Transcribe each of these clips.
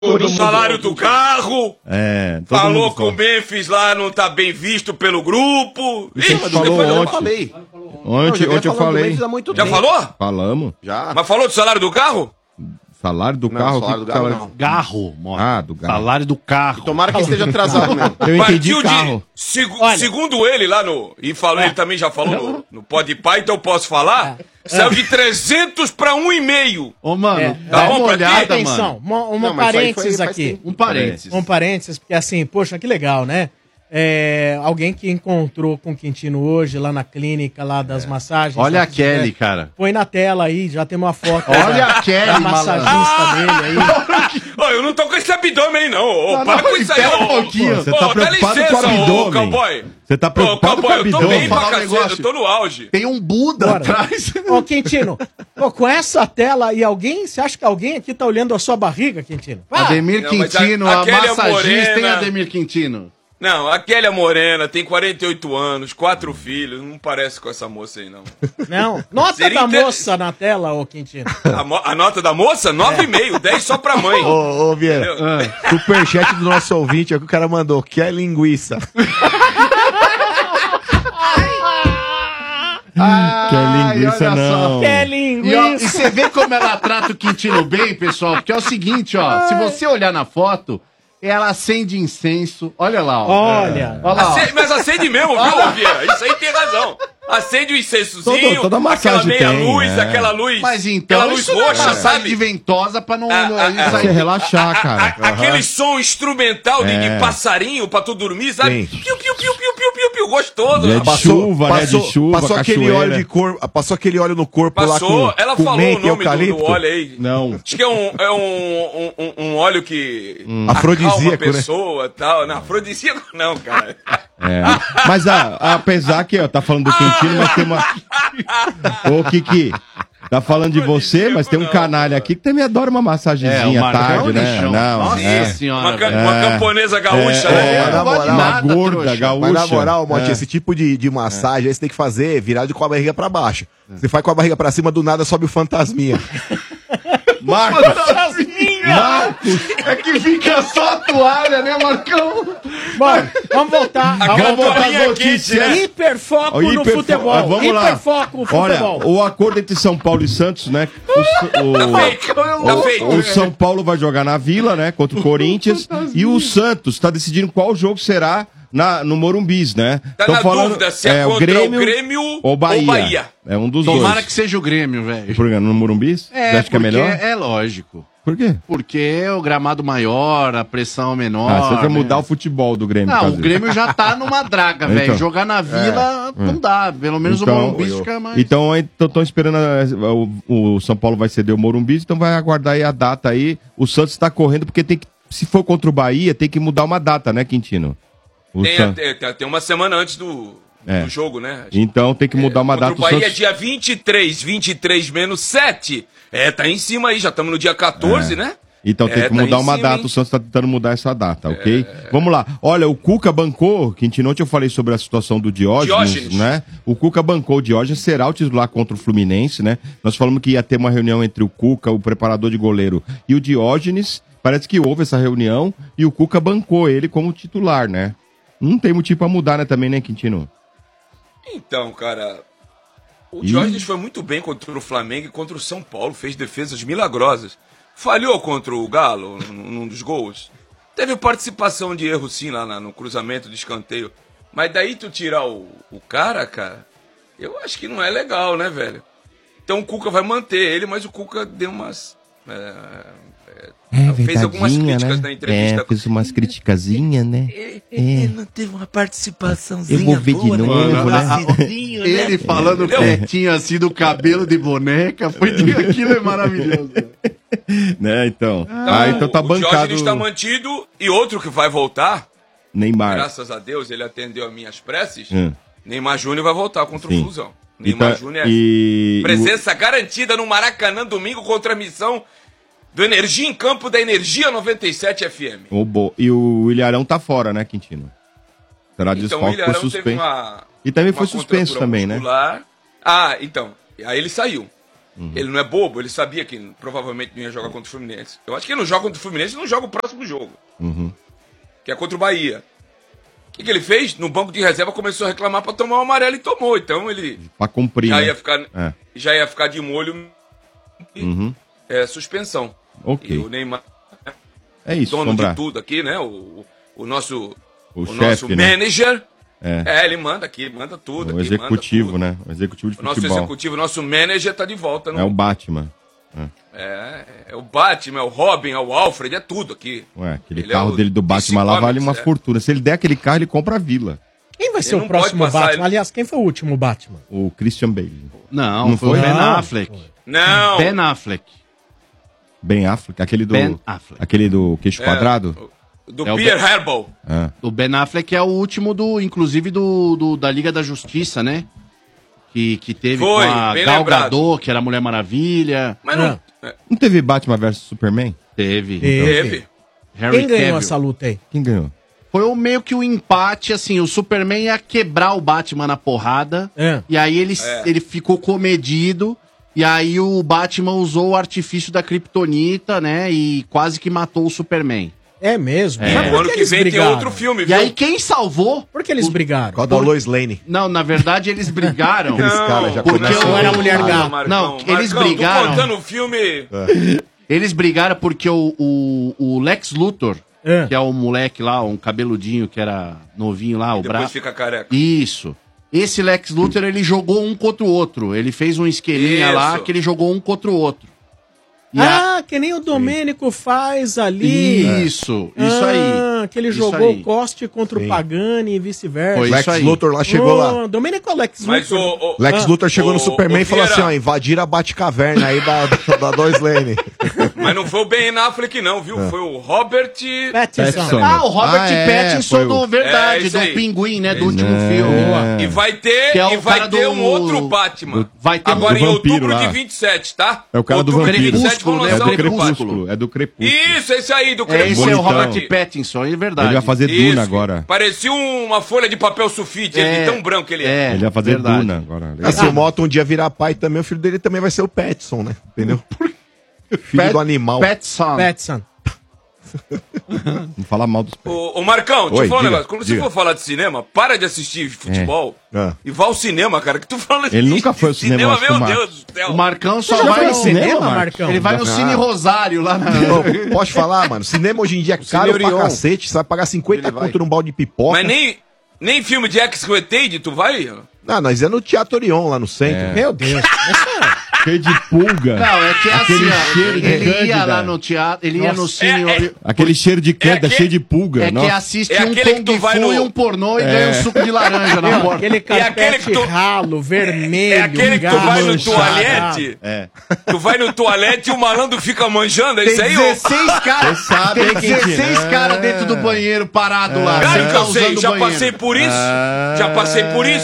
O salário do carro. Falou com o Memphis lá, não tá bem visto pelo grupo. Ih, mas falou ontem. Eu falei. Ontem eu falei. Já falou? Falamos. Já. Mas falou do salário do carro? Salário do carro? Salário do carro, não. Garro, mano. Ah, do carro. Salário do carro. Tomara que esteja atrasado mesmo. Eu entendi Partiu carro. segundo ele lá no... E falou, ele também já falou no Podpah, então eu posso falar. Saiu de 300 pra 1,5. Ô, mano, Tá dá bom uma pra olhada, ti? Atenção, mano. uma Não, mas isso aí parênteses faz aqui. tempo. Um parênteses. Um parênteses, porque assim, poxa, que legal, né? Alguém que encontrou com o Quintino hoje lá na clínica lá das massagens. Olha lá a Kelly, cara. Põe na tela aí, já tem uma foto. Olha a Kelly, da massagista dele aí. Ô, eu não tô com esse abdômen aí, não. Ô, para com isso aí, espera ô. um pouquinho. Você tá preocupado com o abdômen. Cowboy. Você tá preocupado com o Eu tô bem abdômen. pra Falar um cacete, negócio. eu tô no auge. Tem um Buda Bora. atrás. Ô, Quintino, pô, com essa tela e alguém, você acha que alguém aqui tá olhando a sua barriga, Quintino? Ademir Não, mas Quintino, a a Kelly é massagista, hein, morena. Ademir Quintino? Não, a Kelly é morena, tem 48 anos, 4 filhos, não parece com essa moça aí, não. Não. Nota Seria da inter- moça na tela, ô Quintino. A nota da moça? 9,5, 10 só pra mãe. Ô, Vieira, Entendeu? superchat do nosso ouvinte, é o que o cara mandou, que é linguiça. Que é linguiça, olha só. não. Que E, ó, e linguiça. você vê como ela trata o Quintino bem, pessoal? Porque é o seguinte, ó. Se você olhar na foto, ela acende incenso. Olha lá, ó. Olha. Olha lá, ó. Mas acende mesmo, viu, Vieira? Isso aí tem razão. Acende o incensozinho, Toda massagem aquela meia tem, luz, é. aquela luz. Mas então, aquela luz isso não é roxa, massagem sabe? de ventosa pra não... Você sair- relaxar, cara. Aquele som instrumental de É. passarinho pra tu dormir, sabe? Sim. Piu, piu, piu, piu, piu, piu, piu, gostoso. É de chuva, né? De chuva, passou aquele cachoeira. óleo de corpo, passou aquele óleo no corpo lá Passou, com ela com falou o menta e nome eucalipto. do óleo aí. Não. Acho que é um óleo que Afrodisíaco, acalma a né? pessoa e tal. Não, afrodisíaco não, cara. É. Mas apesar que, ó, tá falando do Quintino, mas tem uma. Ô, Kiki, tá falando de você, mas tem um canalha aqui que também adora uma massagenzinha o à Marcão tarde, né? lixão. Não, Nossa é. senhora, velho. Uma camponesa gaúcha, né? na moral, uma gorda trouxa. gaúcha. Mas na moral, Monte, É. esse tipo de massagem aí você tem que fazer virado com a barriga pra baixo. Você faz com a barriga pra cima, do nada sobe o fantasminha. Marcos, É que fica só a toalha, né, Marcão? Bom, vamos voltar. Aquela Vamos voltar bolinha às quente, notícias. né? Hiperfoco Ó, no futebol. Vamos lá. Hiperfoco no Olha, futebol. o acordo entre São Paulo e Santos, né? Tá feito. O São Paulo vai jogar na Vila, né? Contra o Corinthians. E o Santos tá decidindo qual jogo será no Morumbis, né? Tá Tão na dúvida se é contra o Grêmio ou Bahia. ou Bahia. É um dos Tomara dois. que seja o Grêmio, velho. Por quê? No Morumbis? Você acha que é melhor? É lógico. Por quê? Porque é o gramado maior, a pressão menor. Você quer né? mudar o futebol do Grêmio. Não, por o causa disso. Grêmio já tá numa draga, velho. Então. Jogar na Vila não dá. Pelo menos o Morumbi fica mais... Então estão esperando. O São Paulo vai ceder o Morumbi, então vai aguardar aí a data aí. O Santos tá correndo porque tem que. Se for contra o Bahia, tem que mudar uma data, né, Quintino? O San- Tem uma semana antes do jogo, né? Então tem que mudar uma Contra data. o Bahia é Santos- dia 23 menos 7. Tá em cima aí, já estamos no dia 14, né? Então tem que tá mudar em uma cima, data, hein? o Santos tá tentando mudar essa data, ok? Vamos lá. Olha, o Cuca bancou, Quintino, ontem eu falei sobre a situação do Diógenes, né? O Cuca bancou o Diógenes, será o titular contra o Fluminense, né? Nós falamos que ia ter uma reunião entre o Cuca, o preparador de goleiro, e o Diógenes. Parece que houve essa reunião e o Cuca bancou ele como titular, né? Não tem motivo pra mudar, né, também, né, Quintino? Então, cara, o Ih. Diógenes foi muito bem contra o Flamengo e contra o São Paulo, fez defesas milagrosas. Falhou contra o Galo num dos gols. Teve participação de erro sim lá no cruzamento de escanteio. Mas daí tu tirar o cara, eu acho que não é legal, né, velho? Então o Cuca vai manter ele, mas o Cuca deu umas... fez algumas críticas na entrevista. Fez umas criticazinhas, né? Ele não teve uma participaçãozinha Eu vou ver de boa, novo, né? Ele falando quietinho assim do cabelo de boneca, aquilo é maravilhoso. Né, então. Então, então tá o bancado. Diógenes está mantido e outro que vai voltar, Neymar. graças a Deus, ele atendeu as minhas preces. Hum. Neymar Júnior vai voltar contra Sim. o Flusão. Neymar Então, Júnior e- presença garantida no Maracanã domingo com transmissão do Energia em Campo da Energia 97 FM. E o Ilharão tá fora, né, Quintino? Será Então o desfalque, foi Ilharão teve suspenso. uma E também uma foi suspenso contratura também, né? muscular. Então. Aí ele saiu. Ele não é bobo, ele sabia que provavelmente não ia jogar contra o Fluminense. Eu acho que ele não joga contra o Fluminense e não joga o próximo jogo. Que é contra o Bahia. O que ele fez? No banco de reserva começou a reclamar pra tomar o amarelo e tomou. Então ele Pra cumprir, já né? ia ficar de molho suspensão. Ok. E o Neymar É isso, dono Sombra. de tudo aqui, né? O nosso, chefe, nosso né? manager. Ele manda aqui, manda tudo. O aqui, executivo, manda né? O executivo de tudo. O nosso futebol. executivo, nosso manager tá de volta. É o Batman. É o Batman, é o Robin, é o Alfred, é tudo aqui. Ué, aquele Ele carro é o dele do Batman lá DC vale uma Comics, fortuna. Se ele der aquele carro, ele compra a vila. Quem vai ser Ele o não próximo pode passar, Batman? Aliás, quem foi o último Batman? O Christian Bale. Não, foi o foi? Ben Não, Affleck. Não! Ben Affleck. Ben Affleck, aquele do... Ben Affleck. Aquele do queixo quadrado? Do É o Pierre Herbal. O Ben Affleck é o último inclusive da Liga da Justiça, né? Que teve Foi, com a bem Gal lembrado. Gadot, que era a Mulher Maravilha. Mas não. Não teve Batman vs Superman? Teve. Teve. Harry Quem ganhou Cavill. essa luta aí? Quem ganhou? Foi meio que o empate, assim, o Superman ia quebrar o Batman na porrada, e aí ele ficou comedido, e aí o Batman usou o artifício da Kryptonita, né, e quase que matou o Superman. É mesmo? É. Mas O por ano que que eles vem tem brigaram? outro filme, E viu? aí quem salvou? Por que eles brigaram? Qual da Lois Lane? Não, na verdade eles brigaram. Aqueles caras já porque começam... eu era mulher gato. Não, eles brigaram. Tô contando o filme. Eles brigaram porque o Lex Luthor, É. que é o moleque lá, um cabeludinho que era novinho lá, o Depois braço. fica careca. Isso. Esse Lex Luthor, ele jogou um contra o outro. Ele fez um esqueminha Isso. lá que ele jogou um contra o outro. E a- Ah, que nem o Domênico faz ali. Isso aí. Que ele Isso jogou aí. o Coste contra o Pagani e vice-versa. Foi Lex isso aí. Luthor lá chegou lá. Domênico é o Lex Mas Luthor. Lex Luthor chegou no Superman e falou Vieira, assim, ó, invadiram a Batcaverna aí da Lois Lane. Mas não foi o Ben Affleck, não, viu? Foi o Robert. Pattinson. Ah, o Robert foi Pattinson o- verdade, isso do aí. Pinguim, né? Do último É. filme. E vai ter, Que é o cara do- um outro Batman. Vai ter Agora do em vampiro outubro lá. de 27, tá? É o cara do Outubro de vampiro. 27 vão Crepúsculo, É lançar do outro Batman. Crepúsculo. É do Crepúsculo. Isso, esse aí, do É, esse é o Bonitão. Robert Pattinson, é verdade. Ele vai fazer Isso. Duna agora. Parecia uma folha de papel sulfite, ele de tão branco que ele é. Ele vai fazer verdade. Duna agora. Se o Moto um dia virar pai também, o filho dele também vai ser o Pattinson, né? Entendeu? Filho do animal. Pattinson. Pattinson. Não fala mal dos... Ô Marcão, deixa Oi, eu falar um diga, negócio. Quando você diga. for falar de cinema, para de assistir futebol É. e vá ao cinema, cara. Que tu falando Ele nunca foi ao cinema, acho que meu o Marcos. Deus do céu. O Marcão Você só já vai foi no ao cinema, Marcos? Marcão? Ele vai no Cine Rosário lá na. Ô, posso falar, mano? Cinema hoje em dia é caro pra Orion. cacete. Você vai pagar 50 Ele vai. conto num balde de pipoca. Mas nem filme de X-Rated tu vai? Não, nós é no Teatro Orion, lá no centro. Meu Deus. Cheio de pulga. Não, é que é Aquele assim, ó, cheiro de ele ia cândida. lá no teatro, ele ia no Cine. Aquele cheiro de cândida, aquele- cheio de pulga. É que Nossa. assiste É um aquele que tu Kung vai Fu no- e um pornô e ganha um suco de laranja na porta. Aquele aquele carpete que tu- ralo, vermelho. É aquele que tu vai no manchado. toalete. Tu vai no toalete e o malandro fica manjando, é Tem isso aí? 16 caras. Você sabe, Tem hein, Quintino? 16 caras dentro do banheiro parado lá. Claro sem que tá eu sei, usando o já banheiro. passei por isso. Já passei por isso.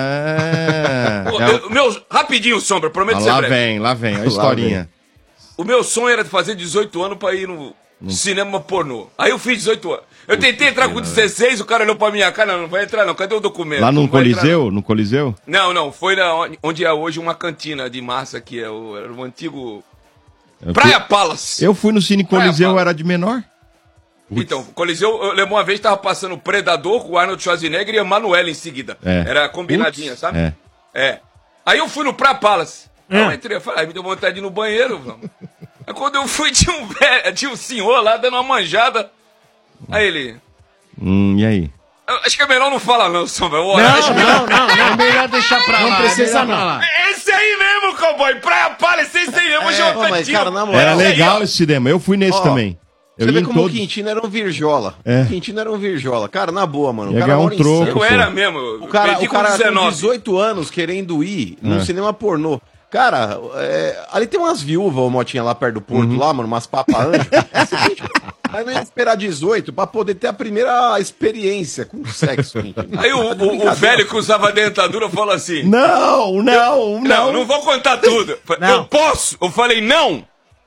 Meu, rapidinho, Sombra, prometo ser Lá breve. vem, a historinha. O meu sonho era fazer 18 anos pra ir no cinema pornô. Aí eu fiz 18 anos. Eu tentei entrar com 16, o cara olhou pra minha cara, não vai entrar não, cadê o documento? Lá no Não vai entrar, Coliseu? No Coliseu? Não, foi onde é hoje uma cantina de massa, que era o antigo Eu Praia fui- Palace. Eu fui no Cine Coliseu, Praia era de menor? Então, Coliseu, eu lembro uma vez, tava passando Predador com o Arnold Schwarzenegger e a Emanuele em seguida. É. Era combinadinha, sabe? É. É. Aí eu fui no Praia Palace. Aí eu entrei, eu falei, aí me deu vontade de ir no banheiro, vamos. Aí quando eu fui, tinha um senhor lá dando uma manjada. Aí ele... E aí? Eu acho que é melhor não falar não, Sombra. Não, não. É melhor deixar pra Não lá. precisa, é melhor pra não. lá. É esse aí mesmo, cowboy. Praia Palace, esse aí mesmo. Hoje é uma Ô, mas, cantina. cara, na moral, Era Esse aí, legal ó. esse cinema, eu fui nesse Ó, também. Eu Você ia vê em como o todos. Quintino era um virjola. É. O Quintino era um virjola. Cara, na boa, mano. Ia O cara ganhar um mora em troco. Santos. Eu era mesmo. O cara, perdi o cara com 19. 18 anos querendo ir num cinema pornô. Cara, ali tem umas viúvas, o Motinha, lá perto do porto, lá, mano, umas papa-anjo. Aí não ia esperar 18 pra poder ter a primeira experiência com sexo. Quintino. Aí o velho que usava dentadura falou assim... Não. Não vou contar tudo. Não. Eu posso? Eu falei, não.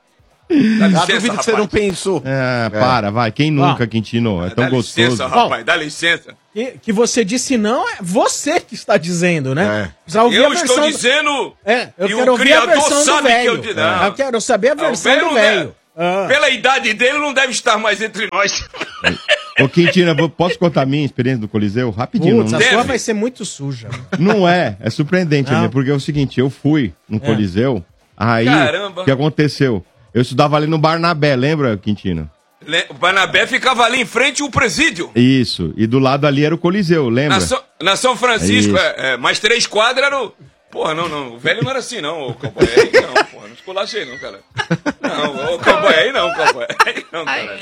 Dá licença, duvido que você não pensou. Para, vai. Quem nunca, Quintino? É tão dá gostoso. licença, rapaz, dá licença. Que você disse não, é você que está dizendo, né? Precisa ouvir Eu estou dizendo. eu e quero o ouvir a criador versão do sabe que velho. eu digo. Não. Eu quero saber a versão velho do não velho. Pela idade dele, não deve estar mais entre nós. Ô, Quintino, posso contar a minha experiência do Coliseu? Rapidinho. Putz, a sua vai ser muito suja. Não é surpreendente, né? Porque é o seguinte, eu fui no Coliseu, aí, Caramba. o que aconteceu? Eu estudava ali no Barnabé, lembra, Quintino? O Barnabé ficava ali em frente ao presídio. Isso, e do lado ali era o Coliseu, lembra? Na São Francisco, Isso. mais 3 quadras era o... Porra, não, o velho não era assim, não, o cowboy aí não, porra, não esculachei não, cara. Não, o cowboy aí não, cowboy aí não, cara.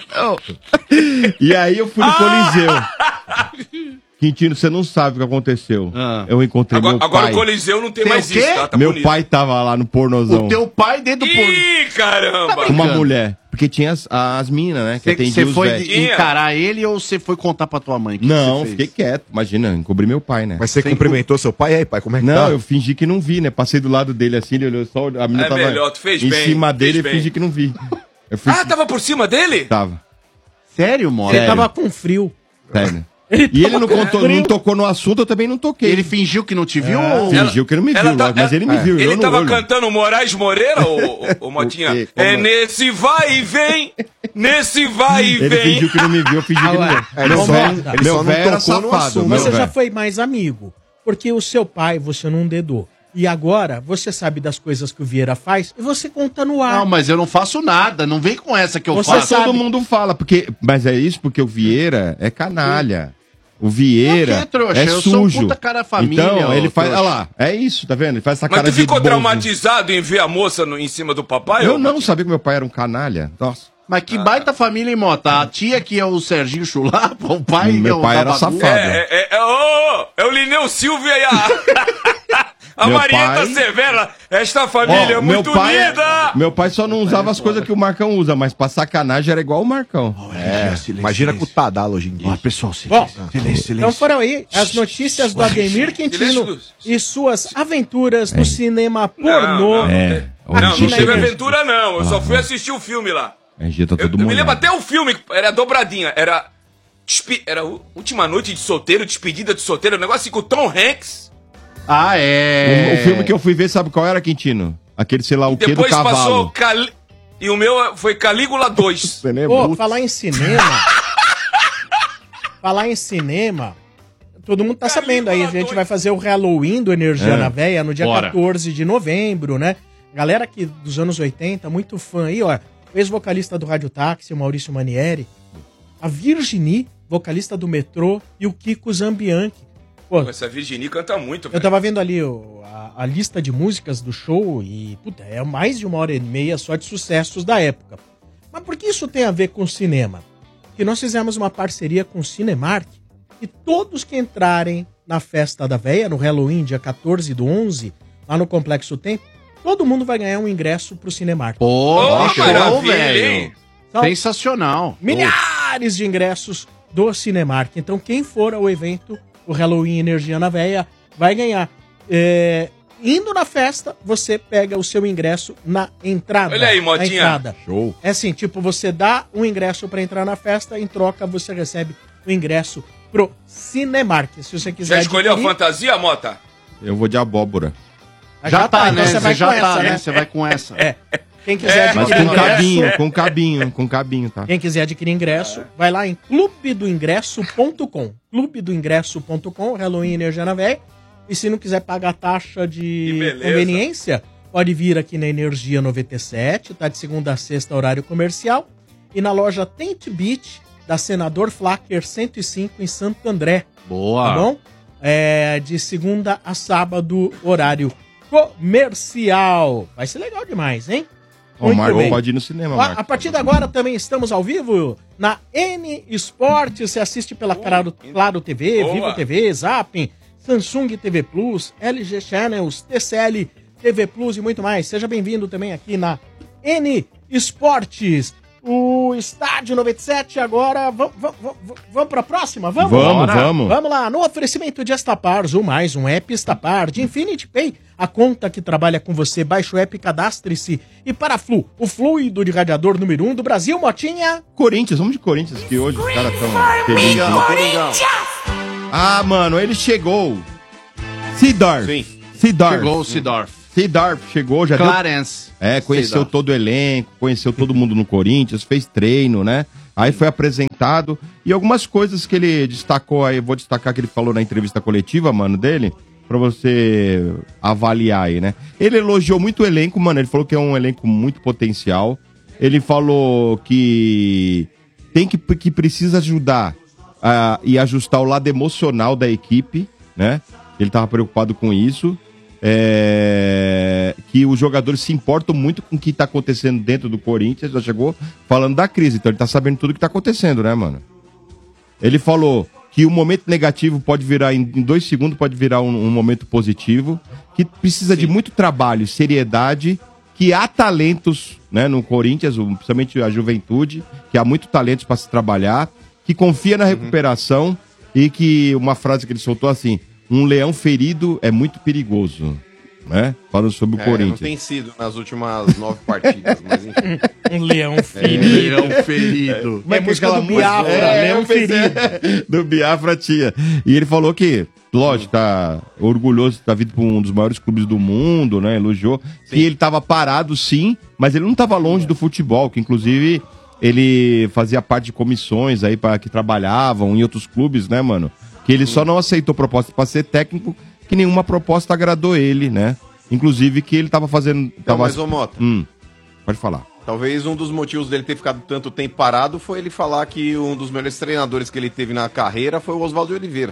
E aí eu fui no Coliseu. Quintino, você não sabe o que aconteceu. Eu encontrei meu pai. Agora o Coliseu não tem mais isso, tá? Meu pai tava lá no pornozão. O teu pai dentro do porno. Ih, caramba! Com uma mulher. Porque tinha as minas, né? Que atendiam Você os foi velhos. encarar ele ou você foi contar pra tua mãe? Não, fiquei quieto. Imagina, encobri meu pai, né? Mas você cumprimentou seu pai? E aí, pai, como é que tá? Não, eu fingi que não vi, né? Passei do lado dele assim, ele olhou só, a menina tava melhor, tu fez em bem, cima dele e bem. fingi que não vi. Tava por cima dele? Tava. Sério, mano? Ele tava com frio. Sério. E ele não tocou no assunto, eu também não toquei. Ele fingiu que não te viu? Ou... Fingiu que não me viu, mas ele me viu. Ele eu tava olho. cantando Moraes Moreira, ô Motinha? quê? Como? É nesse vai e vem, nesse vai e Ele vem. fingiu que não me viu, eu fingi que não viu. Ele só Meu não velho era tocou no safado. assunto. meu Você já velho. foi mais amigo. Porque o seu pai você não dedou. E agora você sabe das coisas que o Vieira faz e você conta no ar. Não, mas eu não faço nada. Não vem com essa que eu Você faço. sabe. Todo mundo fala, mas é isso porque o Vieira é canalha. O Vieira Não, que é trouxa, é eu sou um sujo. puta cara família, Então, ele ô, faz, trouxa. olha lá, é isso, tá vendo? Ele faz essa Mas cara tu de ficou bobo. traumatizado em ver a moça em cima do papai? Eu ô, não Motinha? sabia que meu pai era um canalha. Nossa. Mas que baita família, hein, Mota? A tia que é o Serginho Chulapa, o pai Meu que é o pai era Tabacu. safado. É o Lineu Silva e a Meu Marieta pai- Severa. Esta família é Ó, muito unida. meu pai só não usava as coisas que o Marcão usa, mas pra sacanagem era igual o Marcão. Imagina com o Tadalo hoje em dia. Pessoal, Bom, silêncio. então foram aí as notícias do Ademir Quintino e suas aventuras no cinema pornô. Não Aqui na teve Energia. aventura não, eu só fui assistir o filme lá. A gente tá Eu todo me mundo. lembro até o filme, era dobradinha, era Última Noite de Solteiro, Despedida de Solteiro, um negócio assim com o Tom Hanks. Ah, é. O filme que eu fui ver, sabe qual era, Quintino? Aquele, sei lá, o que do Depois cavalo. passou e o meu foi Calígula 2. Você lembra? Pô, falar em cinema. Falar em cinema. Todo mundo tá sabendo aí, a gente vai fazer o Halloween do Energia na Veia no dia Bora. 14 de novembro, né? Galera aqui dos anos 80, muito fã aí, ó. O ex-vocalista do Rádio Táxi, o Maurício Manieri. A Virginie, vocalista do Metrô, e o Kiko Zambianchi. Pô, Essa Virginie canta muito, eu velho. tava vendo ali a lista de músicas do show e, puta, é mais de 1h30 só de sucessos da época. Mas por que isso tem a ver com cinema? Que nós fizemos uma parceria com o Cinemark e todos que entrarem na Festa da Véia, no Halloween, dia 14/11, lá no Complexo Tempo, todo mundo vai ganhar um ingresso pro Cinemark. Pô, Oh, show, maravilha, velho. hein? São Sensacional. milhares de ingressos do Cinemark. Então, quem for ao evento, o Halloween Energia na Veia, vai ganhar. Indo na festa, você pega o seu ingresso na entrada. Olha aí, na Motinha. entrada. Show. É assim, tipo, você dá um ingresso pra entrar na festa, em troca você recebe o ingresso pro Cinemark. Se você quiser Já escolheu a adquirir- fantasia, Mota? Eu vou de abóbora. Já tá, então né? você vai já com tá, essa, né? né? Você vai com essa. Quem quiser Mas adquirir com cabinho, com cabinho, tá? Quem quiser adquirir ingresso, vai lá em clubedoingresso.com. Clubedoingresso.com, Halloween Energia na Véia. E se não quiser pagar taxa Que de beleza. conveniência, pode vir aqui na Energia 97, tá de segunda a sexta, horário comercial. E na loja Tent Beach, da Senador Flacker 105, em Santo André. Boa. Tá bom? De segunda a sábado, horário comercial. Vai ser legal demais, hein? O Marco bem. pode ir no cinema, Ó, Marco. a partir de agora também estamos ao vivo na N Esportes. Você assiste pela Claro TV, Boa. Vivo TV, Zapping, Samsung TV Plus, LG Channels, TCL TV Plus e muito mais. Seja bem-vindo também aqui na N Esportes. o Estádio 97 agora. Vamos pra próxima? Vamos? Vamos. Vamos lá. No oferecimento de Estapar, mais um app Estapar de Infinity Pay. A conta que trabalha com você. Baixe o app, cadastre-se. E para a Flu, o fluido de radiador número 1 do Brasil, Motinha. Corinthians, vamos de Corinthians, que hoje os caras estão felizes. Ah, mano, ele chegou. Seedorf. Sim. Chegou o Seedorf. Seedorf chegou, já Clarence. conheceu Seedorf. todo o elenco, conheceu todo mundo no Corinthians, fez treino, né? Aí foi apresentado. E algumas coisas que ele destacou aí, vou destacar que ele falou na entrevista coletiva, mano, dele, pra você avaliar aí, né? Ele elogiou muito o elenco, mano, ele falou que é um elenco muito potencial. Ele falou que que precisa ajudar e ajustar o lado emocional da equipe, né? Ele tava preocupado com isso. Que os jogadores se importam muito com o que tá acontecendo dentro do Corinthians. Já chegou falando da crise, então ele tá sabendo tudo que tá acontecendo, né, mano? Ele falou que o momento negativo pode virar, em 2 segundos, pode virar um momento positivo, que precisa de muito trabalho, seriedade, que há talentos, né, no Corinthians, principalmente a juventude, que há muito talentos para se trabalhar, que confia na recuperação e que uma frase que ele soltou assim: um leão ferido é muito perigoso, né? Falando sobre o Corinthians. Não tem sido nas últimas 9 partidas, mas enfim. Um leão ferido. Leão ferido. É música do Biafra, leão ferido. Do Biafra tinha. E ele falou que, lógico, tá orgulhoso de estar vindo para um dos maiores clubes do mundo, né? Elogiou. Que ele tava parado, sim, mas ele não tava longe do futebol, que inclusive ele fazia parte de comissões aí que trabalhavam em outros clubes, né, mano? Que ele só não aceitou proposta para ser técnico, que nenhuma proposta agradou ele, né? Inclusive que ele tava fazendo... Mas, ô Mota, pode falar. talvez um dos motivos dele ter ficado tanto tempo parado foi ele falar que um dos melhores treinadores que ele teve na carreira foi o Oswaldo Oliveira.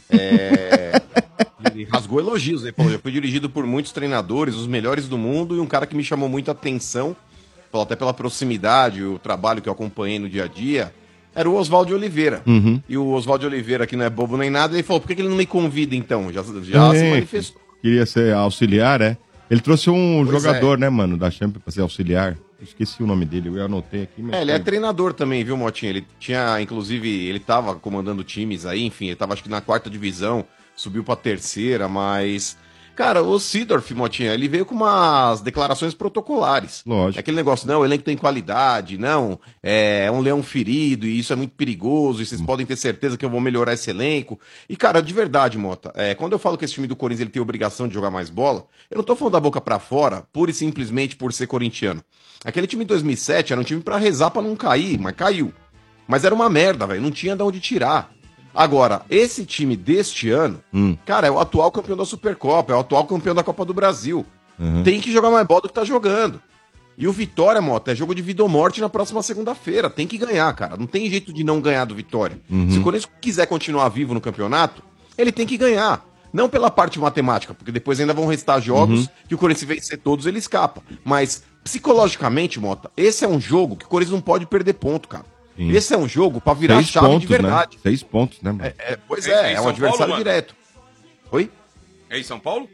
Ele rasgou elogios, ele falou, já fui dirigido por muitos treinadores, os melhores do mundo, e um cara que me chamou muita atenção, falou até pela proximidade, o trabalho que eu acompanhei no dia a dia, era o Oswaldo Oliveira. E o Oswaldo Oliveira, que não é bobo nem nada, ele falou, por que ele não me convida então? Já se manifestou. Queria ser auxiliar, né? Ele trouxe um jogador, né, mano, da Champions pra ser auxiliar. Esqueci o nome dele, eu anotei aqui. Mas ele é treinador também, viu, Motinha? Ele tinha, inclusive, ele tava comandando times aí, enfim, ele tava acho que na 4ª divisão, subiu pra 3ª, mas... Cara, o Seedorf, Motinha, ele veio com umas declarações protocolares. Lógico. É aquele negócio, não, o elenco tem qualidade, não, é um leão ferido e isso é muito perigoso e vocês podem ter certeza que eu vou melhorar esse elenco. E, cara, de verdade, Mota, quando eu falo que esse time do Corinthians ele tem obrigação de jogar mais bola, eu não tô falando da boca pra fora, pura e simplesmente por ser corintiano. Aquele time de 2007 era um time pra rezar pra não cair, mas caiu. Mas era uma merda, velho, não tinha de onde tirar. Agora, esse time deste ano, cara, é o atual campeão da Supercopa, é o atual campeão da Copa do Brasil. Tem que jogar mais bola do que tá jogando. E o Vitória, Mota, é jogo de vida ou morte na próxima segunda-feira. Tem que ganhar, cara. Não tem jeito de não ganhar do Vitória. Se o Corinthians quiser continuar vivo no campeonato, ele tem que ganhar. Não pela parte matemática, porque depois ainda vão restar jogos que o Corinthians vencer todos, ele escapa. Mas, psicologicamente, Mota, esse é um jogo que o Corinthians não pode perder ponto, cara. Sim. Esse é um jogo pra virar 6 chave pontos, de verdade. Né? 6 pontos, né, mano? Pois é um adversário Paulo, direto. Oi? É em São Paulo?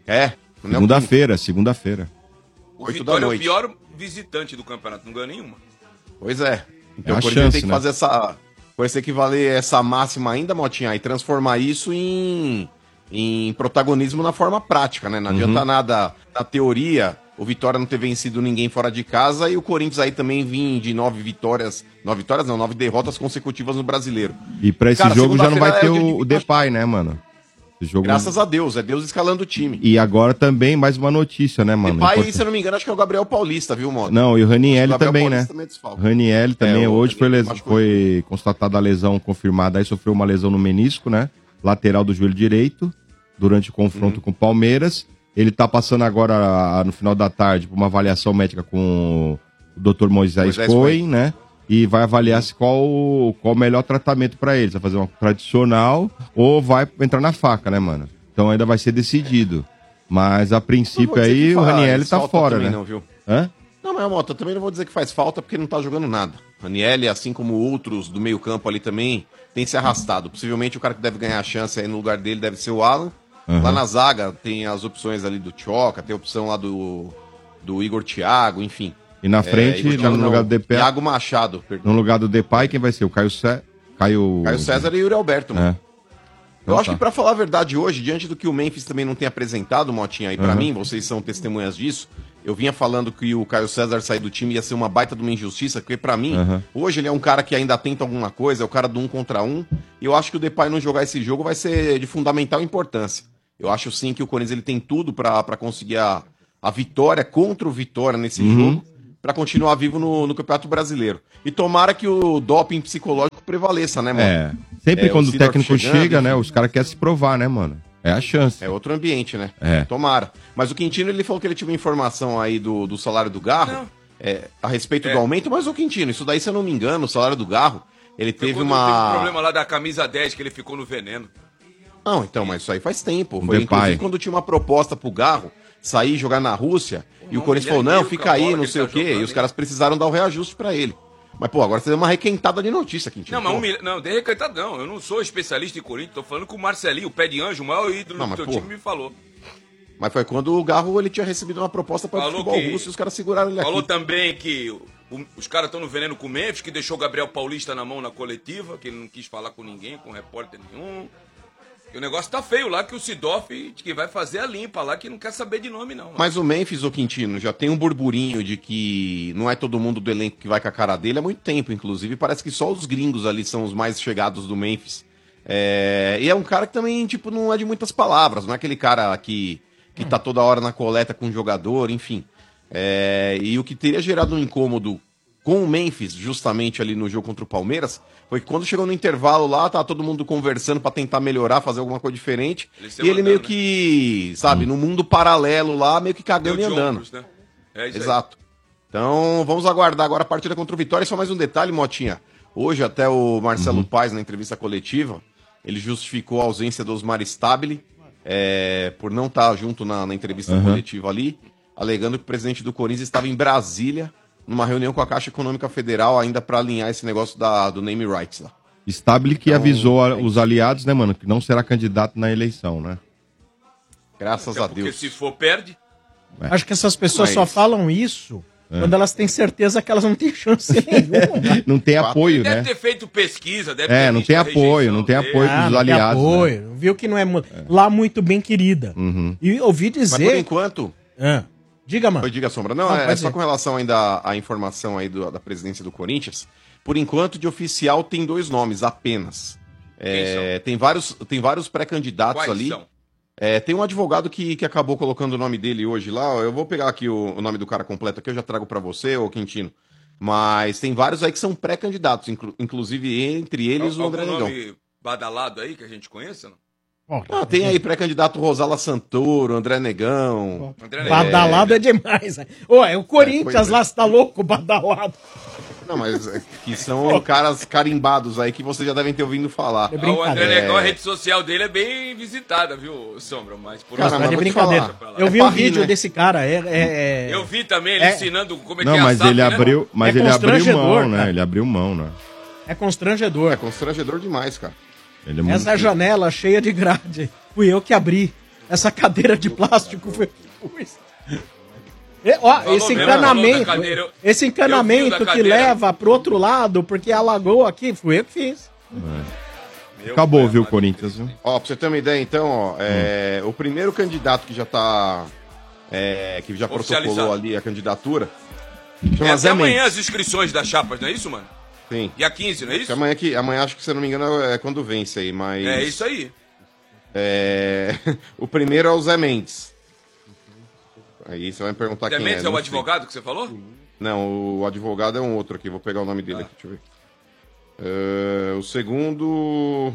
Segunda-feira. O Vitória é o pior visitante do campeonato, não ganha nenhuma. Pois é. Então a o Corinthians chance, tem que né? fazer essa... Pode ser que valer essa máxima ainda, Motinha, e transformar isso em protagonismo na forma prática, né? Não adianta nada na teoria... O Vitória não ter vencido ninguém fora de casa e o Corinthians aí também vir de 9 derrotas consecutivas no Brasileiro. E pra esse jogo já não vai ter o Depay, né, mano? Esse jogo... Graças a Deus, é Deus escalando o time. E agora também mais uma notícia, né, mano? Depay, se eu não me engano, acho que é o Gabriel Paulista, viu, Mota? Não, e o Ranielli também, né? O Ranielli também, hoje foi constatada a lesão confirmada, aí sofreu uma lesão no menisco, né? Lateral do joelho direito, durante o confronto com o Palmeiras. Ele tá passando agora, no final da tarde, por uma avaliação médica com o Dr. Moisés Cohen, né? E vai avaliar qual o melhor tratamento pra ele. Se vai fazer uma tradicional ou vai entrar na faca, né, mano? Então ainda vai ser decidido. Mas a princípio aí o Ranielli tá fora, né? Não, viu? Hã? Não, mas, Mota, também não vou dizer que faz falta porque não tá jogando nada. Ranielli, assim como outros do meio campo ali também, tem se arrastado. Possivelmente o cara que deve ganhar a chance aí no lugar dele deve ser o Alan. Lá na zaga tem as opções ali do Tchoca, tem a opção lá do Igor Thiago, enfim. E na frente, no lugar do Depay... Thiago Machado, perdão. No lugar do Depay, quem vai ser? O Caio César e Yuri Alberto, mano. Então, eu acho que pra falar a verdade hoje, diante do que o Memphis também não tem apresentado, Motinha, aí pra mim, vocês são testemunhas disso, eu vinha falando que o Caio César sair do time ia ser uma baita de uma injustiça, porque pra mim, hoje ele é um cara que ainda tenta alguma coisa, é o cara do 1 contra 1, e eu acho que o Depay não jogar esse jogo vai ser de fundamental importância. Eu acho sim que o Corinthians ele tem tudo pra conseguir a vitória contra o Vitória nesse jogo, pra continuar vivo no Campeonato Brasileiro. E tomara que o doping psicológico prevaleça, né, mano? Sempre quando o técnico chega, né, os caras querem se provar, né, mano? É a chance. É outro ambiente, né? É. Tomara. Mas o Quintino, ele falou que ele tinha uma informação aí do salário do Garro, a respeito do aumento, mas o Quintino, isso daí, se eu não me engano, o salário do Garro, ele teve uma... Teve um problema lá da camisa 10, que ele ficou no veneno. Não, então, mas isso aí faz tempo. Foi inclusive quando tinha uma proposta pro Garro sair jogar na Rússia, e o Corinthians falou, não, fica aí, não sei o quê, e os caras precisaram dar o reajuste pra ele. Mas, pô, agora você deu uma requentada de notícia, Quintino. Não, mas não, dei requentada não. Eu não sou especialista em Corinthians, tô falando com o Marcelinho, o pé de anjo, o maior ídolo do teu time, me falou. Mas foi quando o Garro ele tinha recebido uma proposta para o futebol russo e os caras seguraram ele aqui. Falou também que os caras estão no veneno com o Memphis, que deixou o Gabriel Paulista na mão na coletiva, que ele não quis falar com ninguém, com repórter nenhum. E o negócio tá feio lá, que o Sidoff que vai fazer a limpa lá, que não quer saber de nome, não. Mano. Mas o Memphis, o Quintino, já tem um burburinho de que não é todo mundo do elenco que vai com a cara dele há muito tempo, inclusive. Parece que só os gringos ali são os mais chegados do Memphis. E é um cara que também, tipo, não é de muitas palavras. Não é aquele cara que tá toda hora na coleta com o jogador, enfim. E o que teria gerado um incômodo com o Memphis, justamente ali no jogo contra o Palmeiras, foi que quando chegou no intervalo lá, tava todo mundo conversando pra tentar melhorar, fazer alguma coisa diferente. E ele meio que, sabe, no mundo paralelo lá, meio que cagando e andando. Ombros, né? É isso. Exato. Então, vamos aguardar agora a partida contra o Vitória. E só mais um detalhe, Motinha. Hoje, até o Marcelo Paes, na entrevista coletiva, ele justificou a ausência do Osmar Stabile, por não estar junto na entrevista coletiva ali, alegando que o presidente do Corinthians estava em Brasília, numa reunião com a Caixa Econômica Federal, ainda para alinhar esse negócio do name rights lá. Stabile que avisou os aliados, né, mano, que não será candidato na eleição, né? Graças a Deus. Porque se for, perde. Acho que essas pessoas só falam isso quando elas têm certeza que elas não têm chance nenhuma. Não tem apoio, né? Deve ter feito pesquisa, deve ter não tem apoio, não tem apoio dos aliados. Não tem apoio, viu que não é lá muito bem querida. E ouvi dizer... Mas por enquanto... Diga, mano. Diga, Sombra. Não, é só com relação ainda à informação aí da presidência do Corinthians. Por enquanto, de oficial, tem 2 nomes apenas. Tem vários pré-candidatos ali. São? Tem um advogado que acabou colocando o nome dele hoje lá. Eu vou pegar aqui o nome do cara completo aqui, eu já trago pra você, ô Quintino. Mas tem vários aí que são pré-candidatos, inclusive entre eles o André Negão. Nome badalado aí que a gente conheça, não? Tem aí pré-candidato Rosala Santoro, André Negão. Badalado é demais. Né? O Corinthians lá, você tá louco, badalado. Não, mas que são caras carimbados aí que vocês já devem ter ouvido falar. O André Negão, a rede social dele é bem visitada, viu, Sombra? Mas por cara, de brincadeira. Eu vi um vídeo desse cara. Eu vi também ele ensinando como é que é a SAF, ele abriu, mas ele abriu mão, né? Ele abriu mão, né? É constrangedor. É constrangedor demais, cara. Essa janela cheia de grade, fui eu que abri. Essa cadeira de plástico foi... Esse encanamento que leva pro outro lado, porque alagou aqui, fui eu que fiz. Acabou, viu, Corinthians? Viu? Pra você ter uma ideia, então, o primeiro candidato que já tá... que já protocolou ali a candidatura... Chama Zé amanhã as inscrições das chapas, não é isso, mano? Sim. Dia 15, não é isso? Amanhã acho que, se eu não me engano, é quando vence aí, mas... É isso aí. O primeiro é o Zé Mendes. Aí você vai me perguntar quem é. Zé Mendes é o advogado que você falou? Não, o advogado é um outro aqui. Vou pegar o nome dele aqui, deixa eu ver. O segundo...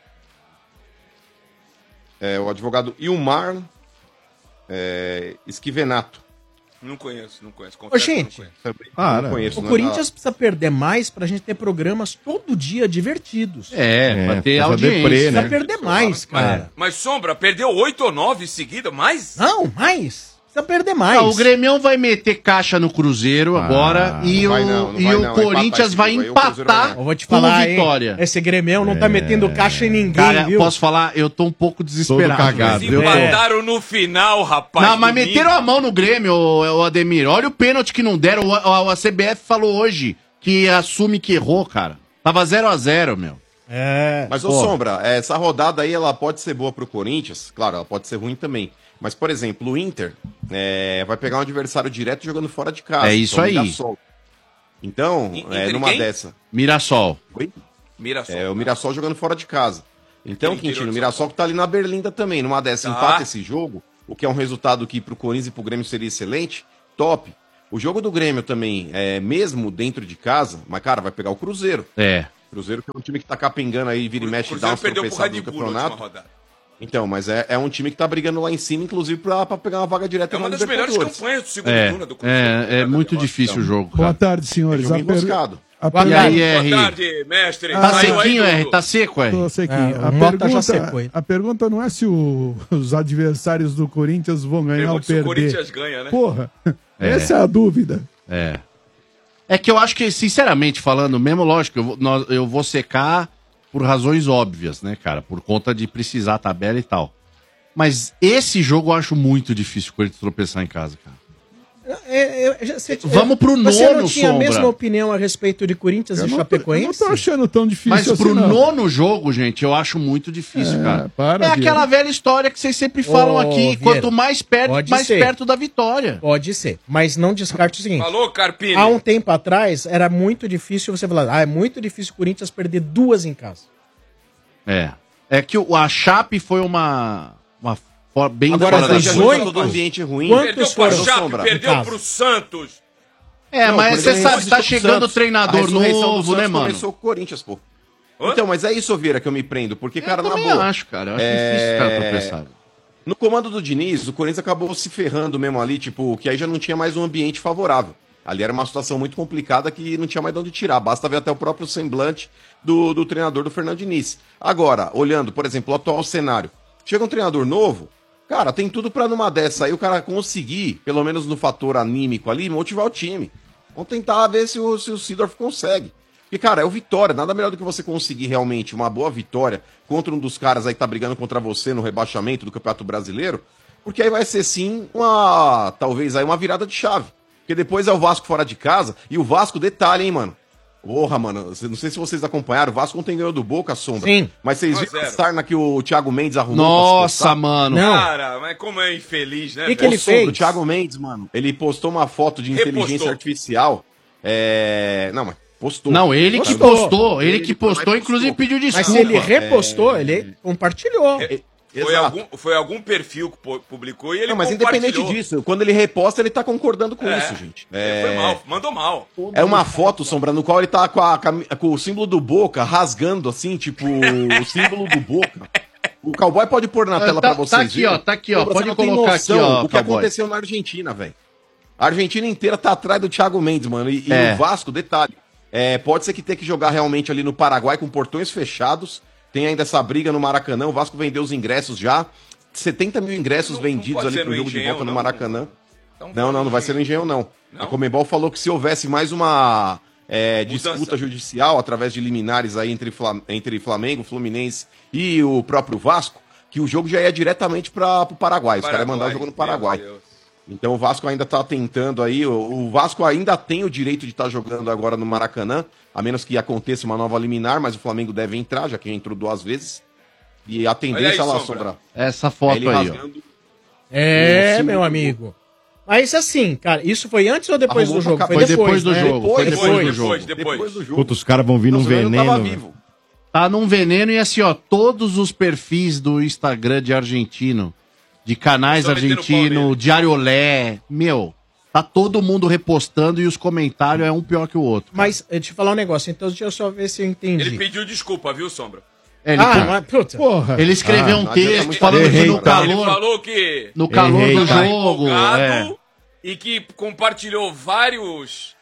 o advogado Ilmar Esquivenato. Não conheço. Gente, não conheço, o Corinthians precisa perder mais pra gente ter programas todo dia divertidos. Pra ter audiência. Precisa perder mais, cara. Mas Sombra, perdeu 8 ou 9 seguidas, mais? Não, mais. Precisa perder mais. Não, o Grêmio vai meter caixa no Cruzeiro agora e o Corinthians vai empatar Eu vou te falar, com Vitória. hein? Esse Grêmio não tá metendo caixa em ninguém, Cara, viu? posso falar? Eu tô um pouco desesperado. cagado. Eles empataram no final, rapaz. Não, mas domingo. meteram a mão no Grêmio, o Ademir. Olha o pênalti que não deram. A CBF falou hoje que assume que errou, cara. Tava 0x0, meu. Mas, ô Sombra, essa rodada aí, ela pode ser boa pro Corinthians. Claro, ela pode ser ruim também. Mas, por exemplo, o Inter vai pegar um adversário direto jogando fora de casa. É isso aí. Mirassol. Então, Inter numa quem? dessa... Mirassol. Oi? Mirassol. O Mirassol jogando fora de casa. Então, Aquele Quintino, interior o de Mirassol que tá ali na Berlinda também. Numa dessa, Tá. empata esse jogo, o que é um resultado que pro Corinthians e pro Grêmio seria excelente, top. O jogo do Grêmio também, mesmo dentro de casa, mas, cara, vai pegar o Cruzeiro. É. Cruzeiro que é um time que tá capengando aí, vira e mexe e dá Cruzeiro uns perdeu pro tropeçados Red no Bull na última campeonato. rodada. Então, mas é um time que tá brigando lá em cima, inclusive pra pegar uma vaga direta É uma na das melhores Libertadores. campanhas do segundo turno do Cruzeiro. É muito difícil o jogo, Boa cara. tarde, senhores. Jogo emboscado. E aí, R? Boa tarde, mestre. Tá Saiu aí, sequinho, Dudu? R? Tá seco, R? Tô sequinho. o Mota já secou ele. A pergunta não é se os adversários do Corinthians vão ganhar ou Pergunta se o perder. Corinthians ganha, né? Porra, essa é a dúvida. É que eu acho que, sinceramente falando, mesmo lógico, eu vou secar por razões óbvias, né, cara? Por conta de precisar tabela e tal. Mas esse jogo eu acho muito difícil o Corinthians tropeçar em casa, cara. Vamos pro Você não nono, tinha a Sombra. mesma opinião a respeito de Corinthians e Eu não Chapecoense? tô achando tão difícil Mas assim, pro não. nono jogo, gente, eu acho muito difícil, cara. para, É aquela Vieira. velha história que vocês sempre falam Ô, aqui. Vieira, Quanto mais perto, pode mais ser. perto da vitória. Pode ser, mas não descarte o seguinte. Falou, Carpini. Há um tempo atrás, era muito difícil você falar, é muito difícil o Corinthians perder 2 em casa. É que a Chape foi uma bem Agora, fora da as já curva. 18, todo ambiente ruim. Quantos Perdeu pra foram? Chape, Sombra? perdeu Em casa. pro Santos. Não, Mas por você exemplo, sabe, tá do chegando Santos. treinador A ressurreição do novo, Santos né, mano? Começou com o Corinthians, pô. Hã? Então, mas é isso, Vieira, que eu me prendo. Porque, cara, eu na também boa. acho, cara. Eu acho difícil o cara tropeçar. No comando do Diniz, o Corinthians acabou se ferrando mesmo ali, tipo, que aí já não tinha mais um ambiente favorável. Ali era uma situação muito complicada que não tinha mais de onde tirar. Basta ver até o próprio semblante do treinador do Fernando Diniz. Agora, olhando, por exemplo, o atual cenário. Chega um treinador novo, cara, tem tudo pra numa dessa aí o cara conseguir, pelo menos no fator anímico ali, motivar o time. Vamos tentar ver se o Seedorf consegue. Porque, cara, é o Vitória. Nada melhor do que você conseguir realmente uma boa vitória contra um dos caras aí que tá brigando contra você no rebaixamento do Campeonato Brasileiro. Porque aí vai ser, sim, talvez aí uma virada de chave. Porque depois é o Vasco fora de casa. E o Vasco, detalhe, hein, mano. Porra, mano, não sei se vocês acompanharam. O Vasco ontem ganhou do Boca, Sombra. Sim. Mas vocês viram a sarna que o Thiago Mendes arrumou? Nossa, mano. Não. Cara, mas como é infeliz, né? Que velho? ele fez? O Thiago Mendes, mano, ele postou uma foto de inteligência Repostou. artificial. Não, mas postou. Não, ele que Postou. postou. Ele que Ele foi lá e postou, postou. inclusive pediu Mas desculpa. se ele repostou, ele compartilhou. Foi algum perfil que publicou e ele Não, mas independente compartilhou. disso, quando ele reposta, ele tá concordando com É. isso, gente. Foi mal, mandou mal. É uma foto, Sombra, no qual ele tá com o símbolo do Boca rasgando, assim, tipo, o símbolo do Boca. O cowboy pode pôr na tela pra vocês. Tá aqui, verem. ó, tá aqui, ó. Sombra, Pode você não tem colocar noção aqui, ó, o que cowboy. aconteceu na Argentina, velho. A Argentina inteira tá atrás do Thiago Mendes, mano. E o Vasco, detalhe, pode ser que tenha que jogar realmente ali no Paraguai com portões fechados. Tem ainda essa briga no Maracanã. O Vasco vendeu os ingressos já. 70 mil ingressos Não vendidos pode ali ser pro no jogo de Engenhão, volta no não. Maracanã. Então, Não vai ser no Engenhão, não. Não? A Conmebol falou que se houvesse mais uma Mudança. disputa judicial através de liminares aí entre Flamengo, Fluminense e o próprio Vasco, que o jogo já ia diretamente para o Paraguai. Os caras iam mandar o jogo no Paraguai. Meu Deus. Então o Vasco ainda tá tentando aí. O Vasco ainda tem o direito de estar jogando agora no Maracanã, a menos que aconteça uma nova liminar, mas o Flamengo deve entrar, já que já entrou 2 vezes. E a tendência Olha aí, lá, Sombra. Sombra. Essa É foto ele aí, ó. rasgando. Meu amigo. Mas assim, cara, isso foi antes ou depois Arrumou do jogo? pra Foi Foi depois, depois do né? jogo. Foi depois do jogo. Depois. do jogo. Puta, os caras vão vir num Não, senão ele não tava veneno. vivo. Tá num veneno e assim, ó, todos os perfis do Instagram de argentino, de canais Só metendo pau argentino, nele. Diário Olé, meu, tá todo mundo repostando e os comentários é um pior que o outro. Mas, deixa eu falar um negócio, então deixa eu só ver se eu entendi. Ele pediu desculpa, viu, Sombra? Ele, mas, puta. Porra. ele escreveu um não adianta texto muito falando que errei, no tá? Ele calor, falou que no calor Errei, do tá? jogo, empolgado e que compartilhou várias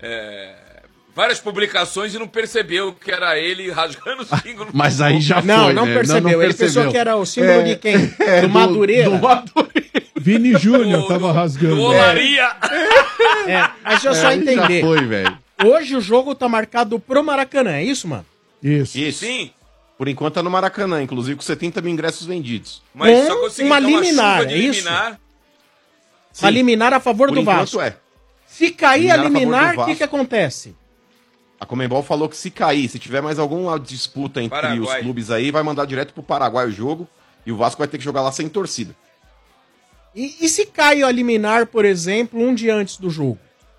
publicações e não percebeu que era ele rasgando o símbolo. Mas aí já Não, foi, não né? percebeu. Ele pensou que era o símbolo de quem? Do Madureira? Do Madureira. Vini Júnior tava rasgando. Maria! Mas deixa eu só entender. Já foi, velho. Hoje o jogo tá marcado pro Maracanã, é isso, mano? Isso. Sim. Por enquanto tá no Maracanã, inclusive com 70 mil ingressos vendidos. Mas só consegui uma dar liminar, chuva de é isso? liminar. A liminar a favor Por do enquanto Vasco. é. Se cair a Liminar a favor do liminar, o Vasco. que acontece? A Conmebol falou que se cair, se tiver mais alguma disputa entre Paraguai. os clubes aí, vai mandar direto pro Paraguai o jogo e o Vasco vai ter que jogar lá sem torcida. E se cai a liminar, por exemplo, um dia antes do jogo?